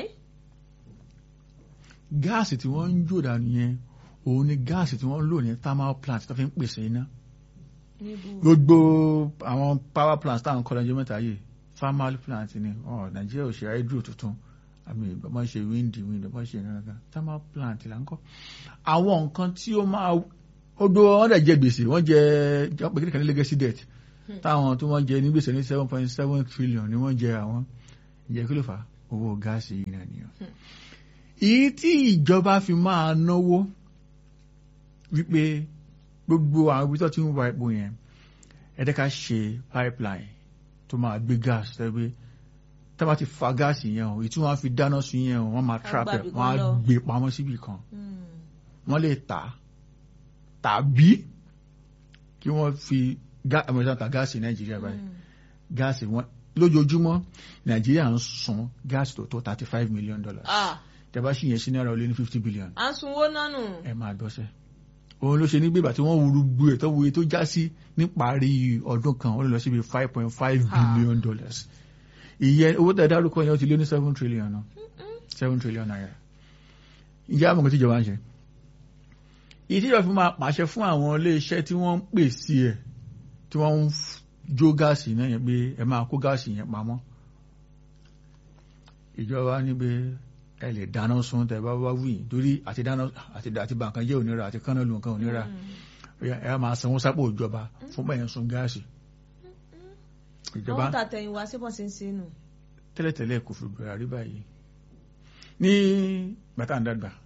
gáàsì tí wọ́n ń jó dànù yẹn òun ni gáàsì tí wọ́n ń lò ní thermal plant tó fi ń pèsè iná gbogbo àwọn power plants táwọn kọ́ lọ́jọ́ mẹ́ta yìí thermal plant ni Nàìjíríà ò ṣe hydro tuntun àmì ìbámu ṣe wind wind ìbámu ṣe nǹkan thermal plant là ń kọ́ àwọn nǹkan tí ó máa odò wọn dẹ̀ jẹ gbèsè wọ́n jẹ pé kíni kan ní legacy debt táwọn tó wọ́n jẹ ní gbèsè ní seven point seven trillion ni wọ́n jẹ àwọn ìjẹ́ kí ló fà á owó gáàsì yìí náà nìyẹn. èyí tí ìjọba fi máa náwó wípé gbogbo àwọn ibi tó ti ń wa epo yẹn ẹ jẹ́ ká ṣe pipeline tó máa gbé gáàsì tẹ́gbẹ́ tá bá ti fa gáàsì yẹn o èyí tí wọ́n fi dáná sun yẹn o wọ́n máa trap ẹ̀ wọ́n á gbé pamọ́ síbì kan wọ́n lè tà tàbí kí wọ́n fi ta gáàsì nàìjíríà báyìí gáàsì wọn lójoojúmọ́ nàìjíríà ń san gáàsì tó tó thirty five million dollars tẹ́bá sì yẹn sí náírà ó lé ní fifty billion. à ń sunwó nánu. ẹ máa gbọ́sẹ̀ òun ló ṣe ní gbèbà tí wọ́n wúru gbé ẹ̀ tó wuye tó já sí níparí ọdún kan ó lè lọ síbi five point five billion dollars ìyẹn owó tẹ̀ dárúkọ yẹn ó ti lé ní seven trillion náà seven trillion naira. ìyá àmọ́ tí ìjọba ń ṣe ìtìjọba fi máa pàṣẹ fún àwọn iléeṣẹ́ tí wọ́n ń pèsè ẹ̀ tí wọ́n ń jó gáàsì náà yẹn pé ẹ máa kó gáàsì yẹn pamọ́. ìjọba ní pé ẹ lè dáná sun tẹ bá wá wí torí àti dáná àti àti bàǹkan jẹ́ òníra àti kánná lu nǹkan òníra ẹ máa sanwó sápò ìjọba fún bẹ́ẹ̀ sun gáàsì. ìjọba àwọn tàtẹ̀yìn wá síbọ̀ sí ń sinú. tẹ́lẹ̀tẹ́lẹ̀ kò fi bẹ̀rẹ̀ rí báyìí ní bàtà ń dàgbà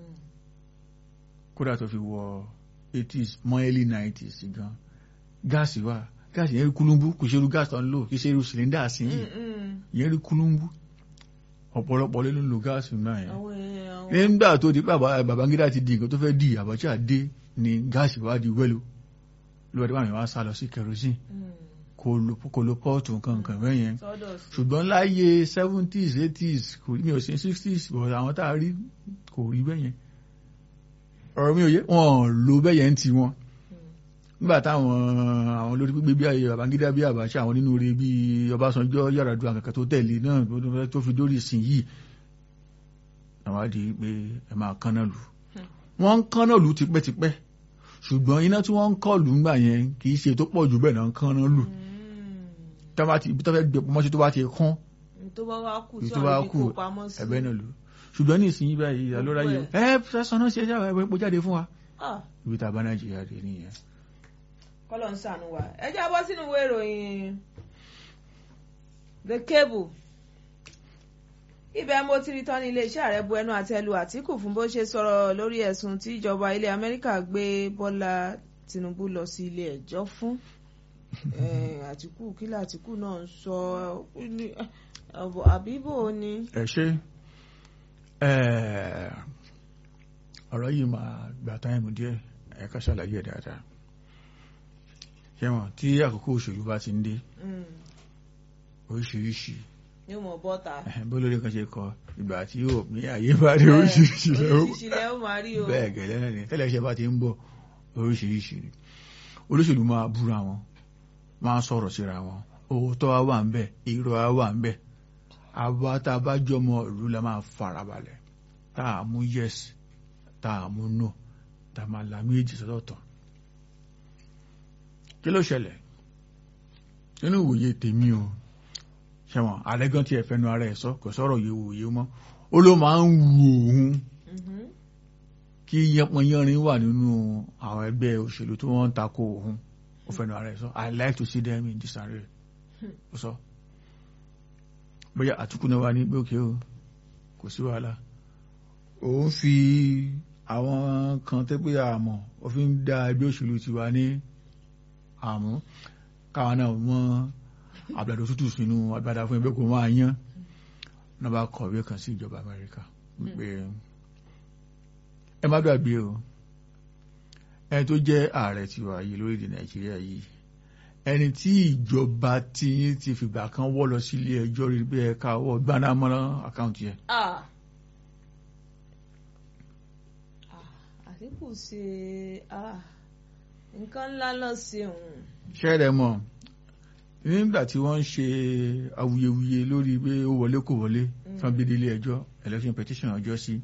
kódà tó fi wọ eighties mọ́ early nineties gan gáàsì wà gáàsì yẹn rí kúlúmbú kò ṣe irú gáàsì tó ń lò kì í ṣe irú sìlẹ́ndà sí yìí yẹn rí kúlúmbú ọ̀pọ̀lọpọ̀ lé ló ń lo gáàsì náà yẹn nígbà tó di pé Babangida ti di nǹkan tó fẹ́ di Abacha dé ni gáàsì wá di wẹ́lò lọ́wọ́dé wàmí wá sá lọ sí kerosene kò lo pọ́ọ̀tù nǹkan nǹkan rẹ̀ yẹn ṣùgbọ́n láyé seventies eighties kò rí mi ò sí sixties bọ̀ àwọn tá a rí kò rí bẹ́yẹn ọ̀rọ̀ mi ò yé wọn lo bẹ́yẹn ń ti wọn nígbà táwọn àwọn olórí pípé bí ayé Babangida bí Abacha àwọn nínú rẹ̀ bí Ọbásanjọ́ Yar'Adua kankan tó tẹ̀lé náà tó fi dórí ìsìn yìí àwọn á di pé ẹ máa kánná lù wọ́n ń kánná lù tipẹ́tipẹ́ ṣùgbọ́n iná tí wọ́n ń kọ́ lù ńgbà yẹn kì í ṣe tó pọ̀ jù bẹ́ẹ̀ náà ń kánná lù ibi tó fẹ́ gbé pamọ́ sí tó bá ti kán tó bá wá kù tí tó bá àwọn kù ibi kò pamọ́ sí ẹ̀bẹ́ náà lù ṣùgbọ́n ní ìsinyìí báyìí àlọ́ra yìí ẹ fẹsọ̀ náà ṣe ẹjọ́ ẹ̀wẹ̀ epo jáde fún wa ibi tá a bá Nàìjíríà dé nìyẹn. kọ́lọ̀ ń sànù wa ẹ jẹ́ abọ́ sínú ìwé ìròyìn The Cable ibẹ̀ mo ti rí tán ní iléeṣẹ́ ààrẹ bu ẹnu àtẹ́lu Àtíkù fún bó ṣe sọ̀rọ̀ lórí ẹ̀sùn tí ìjọba ilẹ̀ Amẹ́ríkà gbé Bọ́lá Tinubu lọ sí ilé ẹjọ́ fún Àtíkù kí l'Àtíkù náà ń sọ àbíbò ni. ẹ ṣe ọ̀rọ̀ yìí máa gbà táìmù díẹ̀ ẹ̀ka ṣàlàyé ẹ̀ dáadáa ṣẹ́wọ̀n tí àkókò òṣèlú bá ti ń dé oríṣiríṣi ní mọ̀ bọ́ta bó lórí kan ṣe kọ ìgbà tí yóò ní àyè bá rí oríṣiríṣi lẹ́wọ́ máa rí o bẹ́ẹ̀ gẹ̀lẹ́ náà ni tẹ́lẹ̀ iṣẹ́ bá ti ń bọ̀ oríṣiríṣi ni olóṣèlú máa búra wọn máa sọ̀rọ̀ síra wọn òótọ́ á wà ń bẹ̀ irọ́ á wà ń bẹ̀ àwa tá a bá jọmọ ìlú la máa farabalẹ̀ tá a mú yes tá a mú no tá a máa la méjì sọ́tọ̀ọ̀tọ̀ kí ló ṣẹlẹ̀ nínú ìwòye tèmi o ṣẹ̀wọ̀n àlẹ́gán tí ẹ fẹ́nu ara ẹ̀ sọ kò sọ̀rọ̀ yẹ̀wòye mọ́ ó ló máa ń wu òun kí yẹpọnyẹrin wà nínú àwọn ẹgbẹ́ òṣèlú tí wọ́n ń takò òun ó fẹ́nu ara ẹ̀ sọ I like to see them in disarray ó sọ bóyá Àtíkù náà wà ní pé òkè o kò sí wàhálà òun fi àwọn kan tẹ́ pé àmọ́ ó fi ń dá ẹgbẹ́ òṣèlú tiwa ní àmú káwọn náà wọ́n àbàdàn tútù sínú àgbàdà fún ẹgbẹ́ kò máa yán náà bá kọ̀wé kan sí ìjọba Amẹ́ríkà wípé ẹ má gbàgbé o ẹni tó jẹ́ ààrẹ tiwa yìí lórílẹ̀ Nàìjíríà yìí ẹni tí ìjọba tí ti fìgbà kan wọ́ lọ sí ilé ẹjọ́ rí pé ẹ̀ka ọwọ́ gbanámọ́ná àkáǹtì ẹ̀. Àtíkù ṣe nǹkan ńlá lọ sí òun. ṣẹ́ẹ̀rẹ̀ mọ̀ nígbà tí wọ́n ń ṣe awuyewuye lórí pé ó wọlé kò wọlé fún abídé ilé ẹjọ́ election petition ọjọ́ sí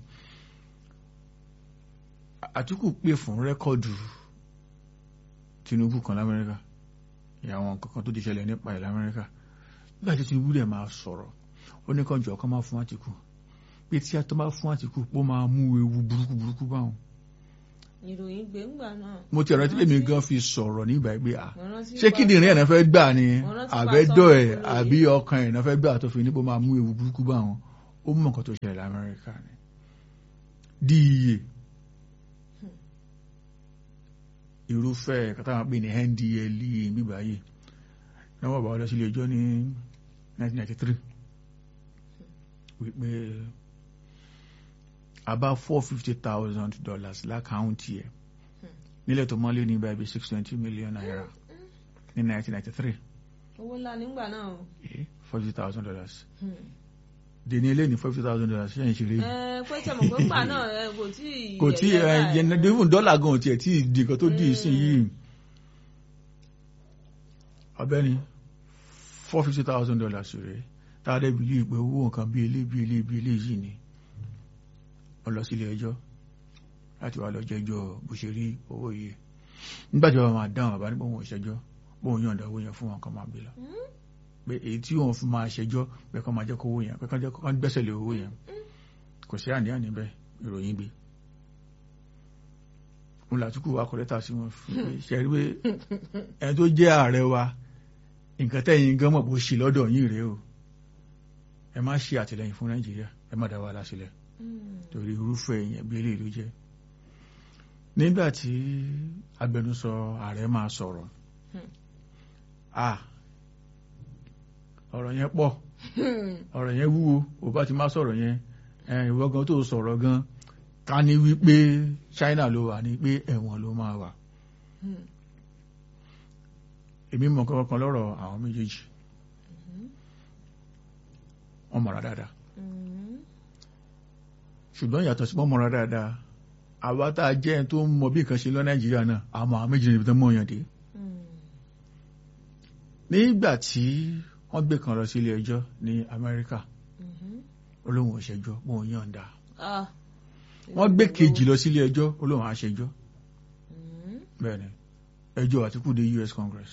Àtíkù pè fún rẹ́kọ̀dù Tinubu kan l'Amẹ́ríkà àwọn kankan tó ti ṣẹlẹ̀ nípa ẹ̀ l'Amẹ́ríkà nígbà tí Tinubu dẹ̀ máa sọ̀rọ̀ ó ní kànjọ́ kan máa fún Àtíkù pé tí a tó máa fún Àtíkù pé ó máa mú ewu burúkú burúkú báwọn. ìròyìn gbẹ̀ngbà náà. mo ti rántí èmi gan fi sọ̀rọ̀ nígbà pé à ṣé kíndìnrín ẹ̀ náà fẹ́ gbà ni àbẹ́dọ̀ ẹ̀ àbí ọkàn ẹ̀ náà fẹ́ gbà tó fi ní pé ó máa mú ewu burúkú báwọn ó mọ̀ nǹkan tó ṣẹlẹ̀ lamẹ́ríkà ni díye irúfẹ́ kátà máa pè ní N D L E A bíbá yìí náà wọ́n bá wọ́n lọ sí ilé ẹjọ́ ní nineteen ninety-three wípé about four hundred fifty thousand dollars lákàáùntì ẹ̀ nílẹ̀ tó mọ́lé ní báyìí six hundred twenty million naira ní nineteen ninety-three. owó ńlá nígbà náà. four hundred fifty thousand dollars. dèní ilé ní four hundred fifty thousand dollars ṣe ń ṣeré. ẹ pé tẹmọ pé gbà náà ẹ kò tí ì. kò tí ẹ yẹn dọ́là gan tiẹ̀ tí di nǹkan tó di ìsìn yìí. ọ̀gbẹ́ni four hundred fifty thousand dollars rẹ̀ tá a dẹ̀ bí ilé ìpè owó nǹkan bí ilé bí ilé bí ilé yìí ni wọ́n lọ sí ilé ẹjọ́ láti wá lọ jẹ́jọ́ bó ṣe rí owó yìí nígbà tí wọ́n máa dáhùn bàbá nípa òun ìṣẹ́jọ́ bóun yọ̀ǹda owó yẹn fún wọn kan máa gbé lọ pé èyí tí wọ́n fi máa ṣẹjọ́ pé kán máa jẹ́ kó owó yẹn pé kán jẹ́ kán gbẹ́sẹ̀ lé owó yẹn kò sí àníyàn níbẹ̀ ìròyìn gbé òun làtúkù wa kọ lẹ́tà sí wọn ṣe rí pé ẹni tó jẹ́ ààrẹ wa nǹkan tẹ́yìn gan mọ̀ bó ṣe lọ́dọ̀ yín rèé o ẹ má ṣe àtìlẹ́yìn fún Nàìjíríà ẹ má dá wa láṣìlẹ̀ torí irúfẹ́ èèyàn bí eléyìí ló jẹ́ nígbà tí agbẹnusọ ààrẹ máa sọ̀rọ̀ ah ọ̀rọ̀ yẹn pọ̀ ọ̀rọ̀ yẹn wúwo ò bá ti má sọ̀rọ̀ yẹn ìwọ gan tó sọ̀rọ̀ gan ká ní wípé China ló wà ní pé ẹ̀wọ̀n ló máa wà èmi mọ̀ kankan lọ́rọ̀ àwọn méjèèjì wọ́n mọ̀ra dáadáa ṣùgbọ́n yàtọ̀ sí wọ́n mọ̀ra dáadáa àwa tá a jẹ́ tó ń mọ bí nǹkan ṣe lọ Nàìjíríà náà àmọ́ àwọn méjì níbi tó mọ̀ yàn dé nígbà tí wọ́n gbé kan lọ sí ilé ẹjọ́ ní Amẹ́ríkà olóhùn òṣèjọ́ wọn ò yọ̀ǹda wọ́n gbé kejì lọ sí ilé ẹjọ́ olóhùn àṣẹjọ́ bẹ́ẹ̀ ni ẹjọ́ Àtíkù dé U S Congress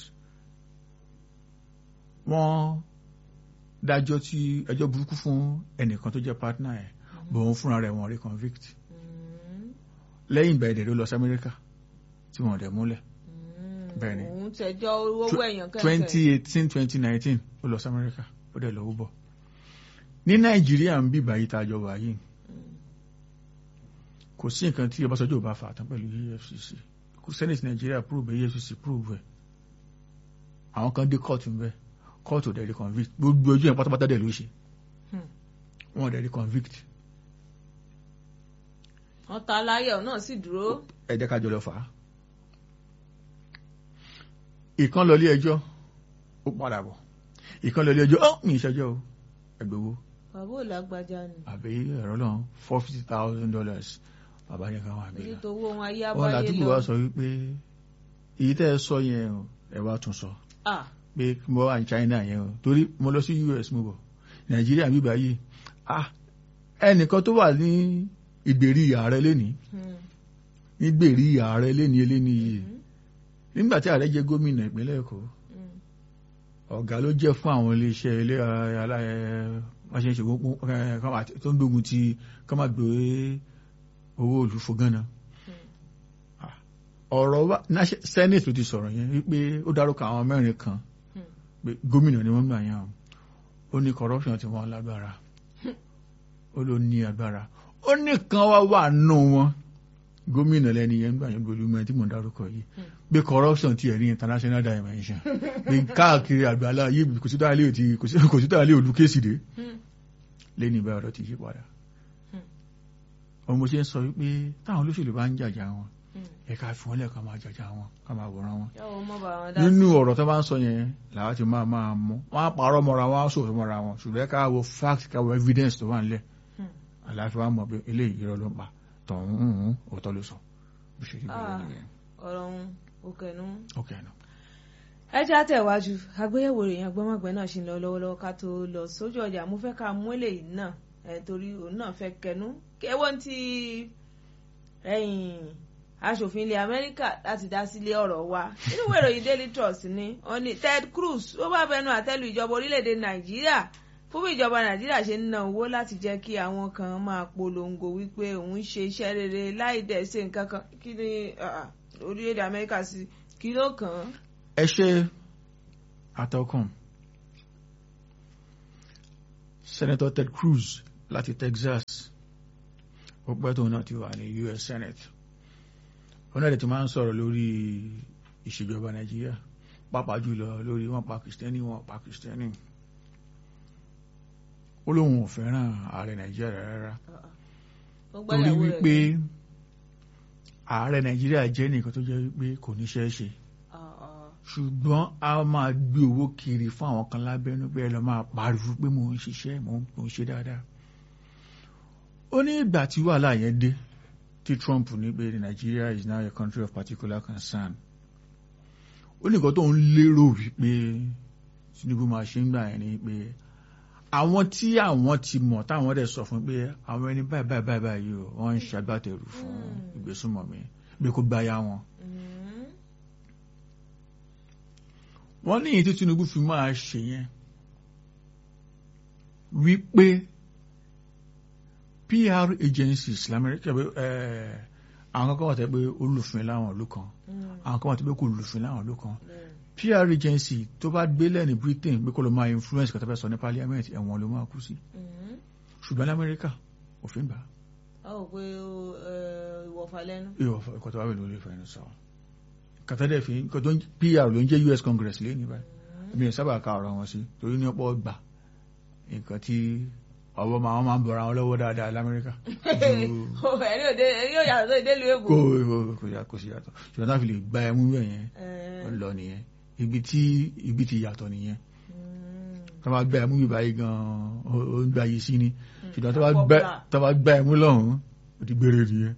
wọ́n dájọ́ tí ẹjọ́ burúkú fún ẹnìkan tó jẹ́ partner ẹ̀ bọ̀ wọ́n fúnra rẹ̀ wọ́n rí convict lẹ́yìn ìgbà ìdẹ̀rẹ́ lọ sí Amẹ́ríkà tí wọ́n dẹ̀ múlẹ̀ bẹ́ẹ̀ ni òun tẹjọ́ owó ẹ̀yàn kẹ́kẹ́ twenty eighteen twenty nineteen ó lọ sí Amẹ́ríkà ó dẹ̀ lọ́wọ́ bọ̀ ní Nàìjíríà ń bí báyìí tá a jọ wà yìí kò sí nǹkan tí Ọbásanjọ́ bá fà tán pẹ̀lú E F C C kò Senate Nàìjíríà prove E F C C prove ẹ̀ àwọn kan dé kóòtù ń bẹ́ẹ̀ kóòtù dẹ̀ rí convict gbogbo ojú yẹn pátápátá dẹ̀ ló ṣe wọ́n dẹ̀ rí convict. ọ̀tá aláyẹ̀ náà sì dúró. ẹ jẹ́ ká jọ lọ fà á. ìkan lọ ilé ẹjọ́ ó padà bọ̀ ìkan lọ ilé ẹjọ́ ọ́ mi ìṣẹ́jọ́ o ẹgbẹ̀wò. bàbá ò lágbájá ni. àbí ẹ̀rọ náà four fifty thousand dollars bàbá yẹn kan wà bí. èyí tó owó wọn ayé abáyé lọ. wọn làtúkù wa sọ wípé èyí tẹ́ ẹ sọ yẹn ẹ wá tún sọ. ah pé mo wà ní China yẹn o torí mo lọ sí U S mo bọ̀ Nàìjíríà bíbá yìí ah ẹnìkan tó wà ní ìgbèrí ààrẹ lẹ́ni nígbèrí ààrẹ lẹ́ni eléni yìí nígbà tí ààrẹ jẹ́ gómìnà ìpínlẹ̀ Èkó ọ̀gá ló jẹ́ fún àwọn iléeṣẹ́ ilé aláṣẹ́ṣe tó ń gbógun ti kọ́ máa gbé owó olùfogánná ọ̀rọ̀ Senate ló ti sọ̀rọ̀ yẹn wípé ó dárúkọ àwọn mẹ́rin kan pé gómìnà ni wọ́n gbà yẹn ó ní corruption tí wọ́n lágbára ó ló ní agbára ó ní kan wá wà nù wọn gómìnà lẹ́ni yẹn gbà yẹn gbòlúmọ tí mò ń dárúkọ yìí pé corruption ti ẹ̀ ní international dimension pé káàkiri àgbàlá yìí kò sí dáhàlẹ́ òtí kò sí dáhàlẹ́ olùkésì dé lẹ́ni ìbá ọ̀rọ̀ ti yí padà ọmọ ṣe ń sọ wípé táwọn olóṣèlú bá ń jàjà wọn ẹ̀ka fi wọ́n lẹ́ẹ̀kan máa jàjà wọn ká máa wòran wọn nínú ọ̀rọ̀ tó bá ń sọ yẹn làwọn ti máa máa mú wọn á parọ́ mọ́ra wọn á sòrò mọ́ra wọn ṣùgbọ́n ká wo fact ká wo evidence tó wà nílẹ̀ àlàáfíà wa mọ̀ pé eléyìí irọ́ ló ń pa tọ̀hún òótọ́ ló sọ bó ṣe rí bẹ́ẹ̀ nìyẹn. ọ̀rọ̀ òun òkè nù. òkè nù. ẹ já tẹ̀wájú àgbéyẹ̀wò ìròyìn agbọ́mọ̀gbẹ́ náà ṣì ń lọ lọ́wọ́lọ́wọ́ ká tó lọ sójú ọjà mo fẹ́ ká mú eléyìí náà torí òun náà fẹ́ kẹnu kẹwọ́n ti aṣòfin ilẹ̀ Amẹ́ríkà láti dá sílé ọ̀rọ̀ wa nínú ìwé ìròyìn Daily Trust ni wọ́n ní Ted Cruz ó bá bẹnu àtẹ́lu ìjọba orílẹ̀-èdè Nàìjíríà fún bí ìjọba Nàìjíríà ṣe ń ná owó láti jẹ́ kí àwọn kan máa polongo wípé òun ṣe iṣẹ́ rere láì dẹ̀ ṣe nǹkan kan kí ni orílẹ̀-èdè Amẹ́ríkà sí kí ló kàn án. ẹ ṣe àtọkùn Senator Ted Cruz láti Texas ó pẹ́ tóun náà ti wà ní U S Senate ó náà ti máa ń sọ̀rọ̀ lórí ìṣèjọba Nàìjíríà pàápàá jùlọ lórí wọn pa kìrìsìtẹ́nì wọn pa kìrìsìtẹ́nì ó lóun ò fẹ́ràn ààrẹ Nàìjíríà rárá torí wípé ààrẹ Nàìjíríà jẹ́ nìkan tó jẹ́ wípé kò níṣẹ́ ṣe ṣùgbọ́n a máa gbé owó kiri fún àwọn kan lábẹ́nú pé ẹ lọ máa pariwo pé mò ń ṣiṣẹ́ mò ń ṣe dáadáa ó ní ìgbà tí wàhálà yẹn dé tí Trump ní pé Nigeria is now a country of particular concern ó ní nǹkan tó ń lérò wípé Tinubu máa ṣe ń gbà yẹn ni pé àwọn tí àwọn ti mọ̀ táwọn dẹ̀ sọ fún pé àwọn ẹni báyìí báyìí báyìí báyìí o wọ́n ń ṣàgbàtẹ̀rù fún ìgbésùnmọ̀mí bí kò gbáyà wọn. wọ́n ní ìyí tí Tinubu fi máa ṣe yẹn wípé P R agencies lamẹ́ríkà àwọn kan wà tẹ́ pé olùfin láwọn ìlú kan àwọn kan wà tẹ́ pé kò lùfin láwọn ìlú kan P R agency tó bá gbélẹ̀ ní Britain pé kó lọ máa influence kò tó fẹ́ sọ ní parliament ẹ̀wọ̀n ló máa kú sí ṣùgbọ́n lamẹ́ríkà òfin gbà. a ò pe ìwọ̀fà lẹ́nu. ìwọ̀fà ẹ̀kọ́ tó wà pẹ̀lú olè fẹ́ẹ́ sọ kàtàdé fi P R ló ń jẹ́ U S Congress lé ní báyìí mi ò sábà ka ọ̀rọ̀ wọn sí torí ní ọ̀pọ̀ gbà nǹkan tí ọwọ́ máa máa ń bọ̀ra wọn lọ́wọ́ dáadáa lamẹ́ríkà. ẹni òde ẹni yóò yàtọ̀ sí ìdélùú èbò. kò kò sí yàtọ̀ ṣùgbọ́n táà fi lè gba ẹmú bẹ́ẹ̀ yẹn ó lọ nìyẹn ibi tí ibi ti yàtọ̀ nìyẹn tó bá gba ẹmú bí báyìí gan-an ó ń gba yìí sí ni ṣùgbọ́n tó bá gba ẹmú lọ́hùn-ún ó ti gbére nìyẹn.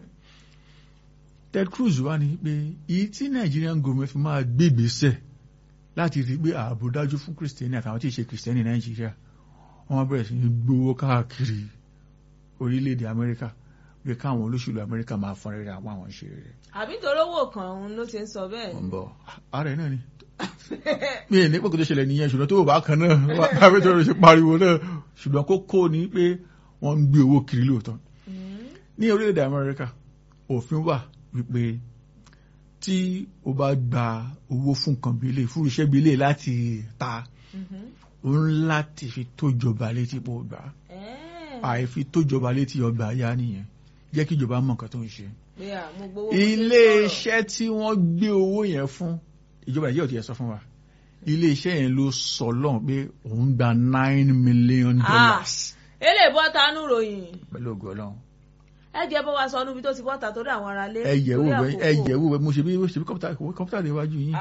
Ted Cruz wá ní pé èyí tí Nigerian government fi máa gbé ìgbésẹ̀ láti rí pé ààbò dájú fún Kristẹni àtàwọn tí ì ṣe Kristẹni Nàìjíríà wọ́n bẹ̀rẹ̀ sí ní gbowó káàkiri orílẹ̀-èdè Amẹ́ríkà pé káwọn olóṣèlú Amẹ́ríkà máa fọ́n rere àwọn àwọn ìṣe rere. àbí torí owó kan òun ló ti ń sọ bẹ́ẹ̀. wọ́n bọ̀ ààrẹ náà ni mi ì ní pé kò tó ṣẹlẹ̀ nìyẹn ṣùgbọ́n tó bá kan náà àbí tó ṣe pariwo náà ṣùgbọ́n kókó ni pé wọ́n ń gbé owó kiri lóòótọ́. ní orílẹ̀-èdè Amẹ́ríkà òfin wà wípé tí o bá gba owó fún nǹkan bílé fún iṣẹ́ bílé láti ta o ń láti fi tó jọba létí pò gbà àìfi tó jọba létí ọgbà yá nìyẹn jẹ́ kí ìjọba mọ̀ nǹkan tó ń ṣe. ilé iṣẹ́ tí wọ́n gbé owó yẹn fún ìjọba yìí ò tiẹ̀ sọ fún wa ilé iṣẹ́ yẹn ló sọ lọ́hùn pé òun gba nine million dollars. eléyìí bọ́ tanú ròyìn. pẹ̀lú ògo Ọlọ́run ẹ jẹ́ bó wa sọ níbi tó ti bọ́ta torí àwọn ará lé. ẹ yẹ̀wò ẹ yẹ̀wò mo ṣe bí ṣe bí kọ́mpútà lè wájú yín.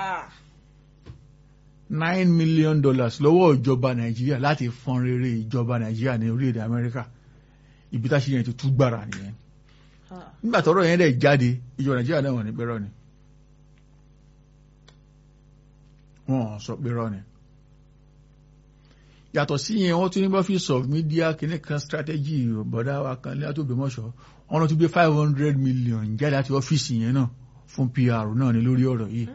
nine million dollars lọ́wọ́ ìjọba Nàìjíríà láti fọ́n rere ìjọba Nàìjíríà ní orílẹ̀-èdè Amẹ́ríkà ibi tá a ṣe yẹn ti tú gbàrà nìyẹn. nígbà tọ́rọ̀ yẹn dẹ̀ jáde ìjọba Nàìjíríà náà wọ́n ní pẹ́rọ́ ni wọ́n sọ pẹ́rọ́ ni. yàtọ̀ sí yẹn wọ́n tún ní office of media kìnnìkan strategy bọ̀dá wa kan ní àtòbímọ̀ṣọ́ wọ́n lọ tún gbé five hundred million jáde láti ọ́fíìsì yẹn náà fún P R náà ní lórí ọ̀rọ̀ yìí.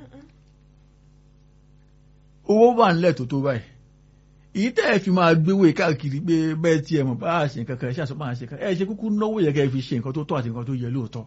owó wà nílẹ̀ tó tó báyìí èyí tẹ́ ẹ fi máa gbéwò káàkiri pé bẹ́ẹ̀ tí ẹ mọ̀ bá a ṣe nǹkan kan ẹ ṣàṣọ máa ṣe kan ẹ ṣe kúkú náwó yẹ kẹ́ ẹ fi ṣe nǹkan tó tọ́ àti nǹkan tó yẹ lóòótọ́.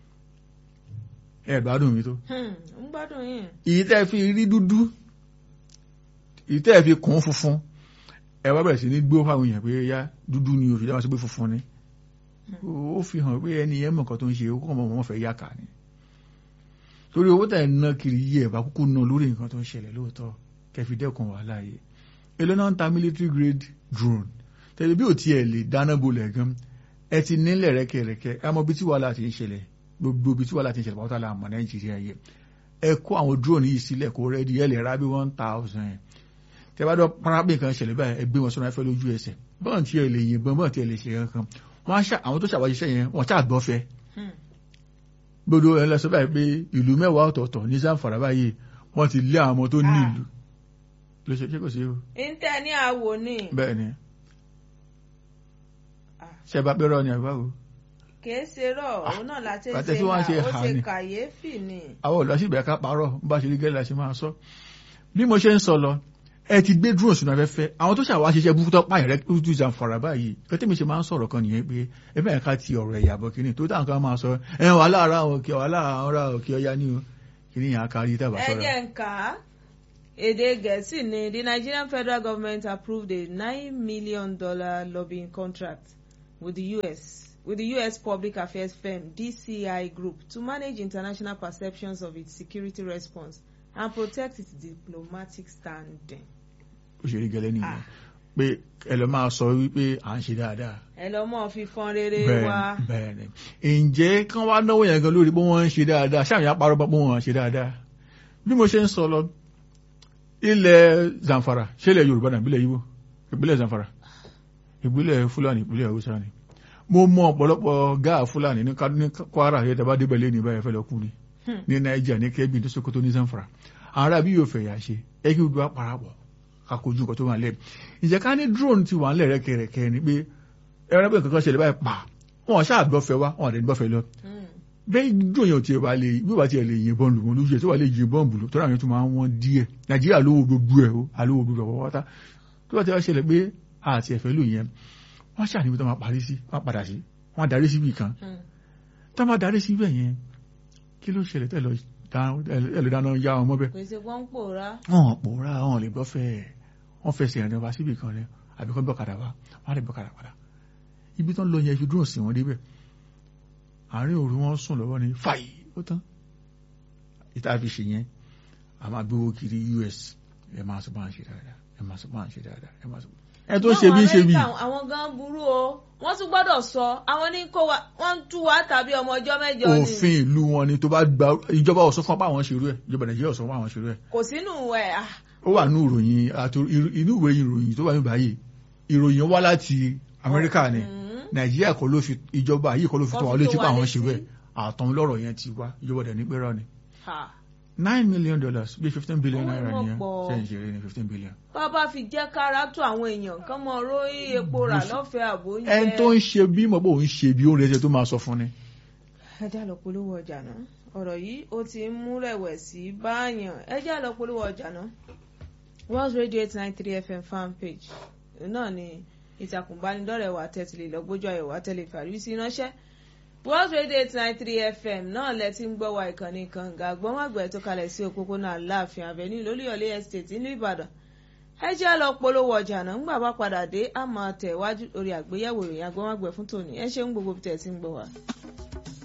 ẹ gbádùn mi tó. ń gbádùn yín. èyí tẹ́ ẹ fi rí dúdú èyí tẹ́ ẹ fi kún funfun ẹ wá bẹ̀rẹ̀ sí ní gbó fáwọn èèyàn pé yá dúdú ni òfin dáwọn sí pé funfun ni ó fi hàn pé ẹni yẹn mọ̀ nǹkan tó ń ṣe ó kọ́ mọ̀ wọ́n fẹ́ yá kà ni torí owó tẹ̀ ná kiri yí ẹ̀ bá kúkú ná lórí nǹkan tó ń ṣẹlẹ̀ lóòótọ́ kẹfì dẹ́kun wà láàyè èlò náà ń ta military grade drone tẹ̀lé bí ò tiẹ̀ lè dáná bolẹ̀ gan ẹ ti nílẹ̀ rẹ́kẹ̀rẹ́kẹ́ ẹ mọ bí tí wàhálà ti ń ṣẹlẹ̀ gbogbo bí tí wàhálà ti ń ṣẹlẹ̀ pàtàkì àmọ́ Nàìjíríà yẹ ẹ kó àwọn drone yìí sílẹ̀ kó rẹ́dí ẹ lè ra bí one thousand yẹn tẹ bá dọ parápẹ kan ṣẹlẹ̀ báyìí ẹgbẹ́ wọn sọnà ẹfẹ lójú ẹsẹ̀ bọ́n tí ẹ lè yìnbọn bọ́n tí ẹ lè ṣe kankan wọn á ṣá àwọn tó ṣàwájú iṣẹ́ yẹn wọn ṣáà gbọ́fẹ́ gbogbo ẹ lọ sọ báyìí pé ìlú mẹ́wàá ọ̀tọ̀ọ̀tọ̀ ní Zamfara báyìí wọ́n ti lé àwọn ọmọ tó ní ìlú ló ṣe kò sí o. ntẹ ní àwò ni. bẹ́ẹ̀ ni ṣe bá pẹ́ rọ ni àgbà wo. kìí ṣe rọ òun náà láti ṣe náà ó ṣe kàyéfì ni. àwọn ọ̀dọ́ sì bẹ̀rẹ̀ ká parọ́ bá ṣe rí gẹ́gẹ́ la ṣe máa sọ bí mo ṣe ń sọ lọ ẹ ti gbé drone sínú afẹ́fẹ́ àwọn tó ṣàwá ṣiṣẹ́ búkú tó pààyàn rẹ tó tún Zamfara báyìí kẹ́tẹ́mi ṣe máa ń sọ̀rọ̀ kan nìyẹn pé ẹ bẹ́ẹ̀ ká ti ọ̀rọ̀ ẹ̀yà bọ̀ kínní tó táwọn kan máa sọ ẹ wà lára òkè wà lára òkè ọya ní o kínní yẹn akárí tàbá sọ̀rọ̀. ẹ jẹ́ ń kà á èdè Gẹ̀ẹ́sì ni the Nigerian federal government approved a nine million dollar lobbying contract with the U S with the U S public affairs firm D C I Group to manage international perceptions of its security response and protect its diplomatic standing. ó ṣe rí gẹ́lẹ́ nìyẹn pé ẹ lọ máa sọ wípé à ń ṣe dáadáa. ẹ lọ mọ fífọn rere wa. bẹ́ẹ̀ ni ǹjẹ́ kán wá náwó yẹn gan lórí pé wọ́n ń ṣe dáadáa ṣáà yà parọ́ pé wọ́n ń ṣe dáadáa. bí mo ṣe ń sọ lọ ilẹ̀ Zamfara ṣé ilẹ̀ Yorùbá náà ìbílẹ̀ Ìgbò ìbílẹ̀ Zamfara ìbílẹ̀ Fúlàní ìbílẹ̀ Haúsá ni. mo mọ ọ̀pọ̀lọpọ̀ gáà Fúlàní ní Kwara yẹn tẹ́ bá débẹ̀ lé ní báyìí fẹ́ lọ kú ni ní Niger ní Kebbi ní Sokoto ní Zamfara àwọn ará bí yóò fẹ́ yà ṣe ẹ kí gbogbo àparapọ̀ kakojú nǹkan tó wà lẹ́ẹ̀. ìjẹ́ ká ní drone ti wà ń lẹ̀ rẹ́kẹrẹ́kẹ́ ni pé ẹran bẹ́ẹ̀ kankan ṣẹlẹ̀ báyìí pa wọn ṣáà gbọ́fẹ́ wá wọn àdéhùn gbọ́fẹ́ lọ. bẹ́ẹ̀ drone yẹn ò tiẹ̀ wá lè bí wàá tiẹ̀ lè yìnbọn lù wọn lójú ẹ̀ tó wà lè yìnbọn bù lọ tó ráwọn tó máa ń wọ́n díẹ̀ Nàìjíríà lówó gbogbo ẹ̀ o àlówó gbogbo ẹ̀ wọ́n tó bá ti wá ṣẹlẹ̀ pé àti ẹ̀fẹ́ lò yẹn wọ́n ṣáà níbi tó máa parí sí wọ́n padà sí wọ́n darí síbi kan tó máa darí síbẹ̀ yẹn kí ló ṣẹlẹ̀ tẹ́ lọ dáná yá ọmọ bẹ́ẹ̀. pèsè wọn ń pòórá. wọn pòórá wọn lè gbọ́fẹ́ wọ́n fẹsẹ̀ ẹ̀rìn wá síbi kan rẹ̀ àbíkọ́ bọ́kadà wá wọ́n lè bọ́kadà padà ibi tán lọ yẹn fi dúró sí wọn débẹ̀ àárín òru wọn sùn lọ́wọ́ ní fàyè ó tán ìta fi ṣe yẹn a máa gbówó kiri U S ẹ máa sọ bá ń ṣe dáadáa ẹ máa sọ bá ń ṣe dáadáa ẹ máa sọ ẹ tó ṣe bí ṣe bí. àwọn gan burú o wọ́n tún gbọ́dọ̀ sọ àwọn ní kó wa wọ́n ń tú wa tàbí ọmọ ọjọ́ mẹ́jọ ni. òfin ìlú wọn ni tó bá gba ìjọba ọ̀sán fún apá àwọn ṣerú ẹ̀ ìjọba Nàìjíríà ọ̀sán fún àwọn ṣerú ẹ̀. kò sínú ẹ̀. ó wà ní ìròyìn àti inú ìwé ìròyìn tó wà ní báyìí ìròyìn wá láti Amẹ́ríkà ni Nàìjíríà kọ́ ló fi ìjọba yìí kọ́ ló fi tó wà létí pé àwọn ṣerú ẹ̀ àtọ̀hún lọ́rọ̀ yẹn ti wá ìjọba dẹ̀ ní pẹ́rọ ni. nine million dollars bí fifteen billion naira nìyẹn sẹ́yìn ṣeré ní fifteen billion. bàbá fi jẹ́ kára tó àwọn èèyàn kán mọ róyìn epo rà lọ́fẹ̀ẹ́ àbóyẹ. ẹni tó ń ṣe bí mọ̀ pé òun ṣe bí ó rẹ̀ ṣe tó máa sọ fún ni. ẹ já lọ polówó ọjà náà ọ̀rọ̀ yìí ó ti ń mú rẹ̀wẹ̀sì báyàn ẹ já lọ polówó ọjà náà World Radio eight nine three F M fan page náà ni ìtàkùn ìbánidọ́rẹ̀ẹ́ wa tẹ́tìlẹ̀ lọ́gbójú ayọ̀ wa tẹ́lẹ̀ fàríwísí ránṣẹ́ World Radio eight nine three F M náà lẹ ti ń gbọ́ wa ìkànnì kànga gbọ́nwàgbẹ́ tó kalẹ̀ sí òpópónà Aláàfin Avenue lólúyọ̀lé estate ní Ìbàdàn ẹ jẹ́ lọ polówó ọjà náà ńgbà bá padà dé a máa tẹ̀ wájú lórí àgbéyẹ̀wò ìròyìn agbọ́nwàgbẹ́ fún tòní ẹ ṣeun gbogbo tẹ̀ tí ń gbọ́ wa.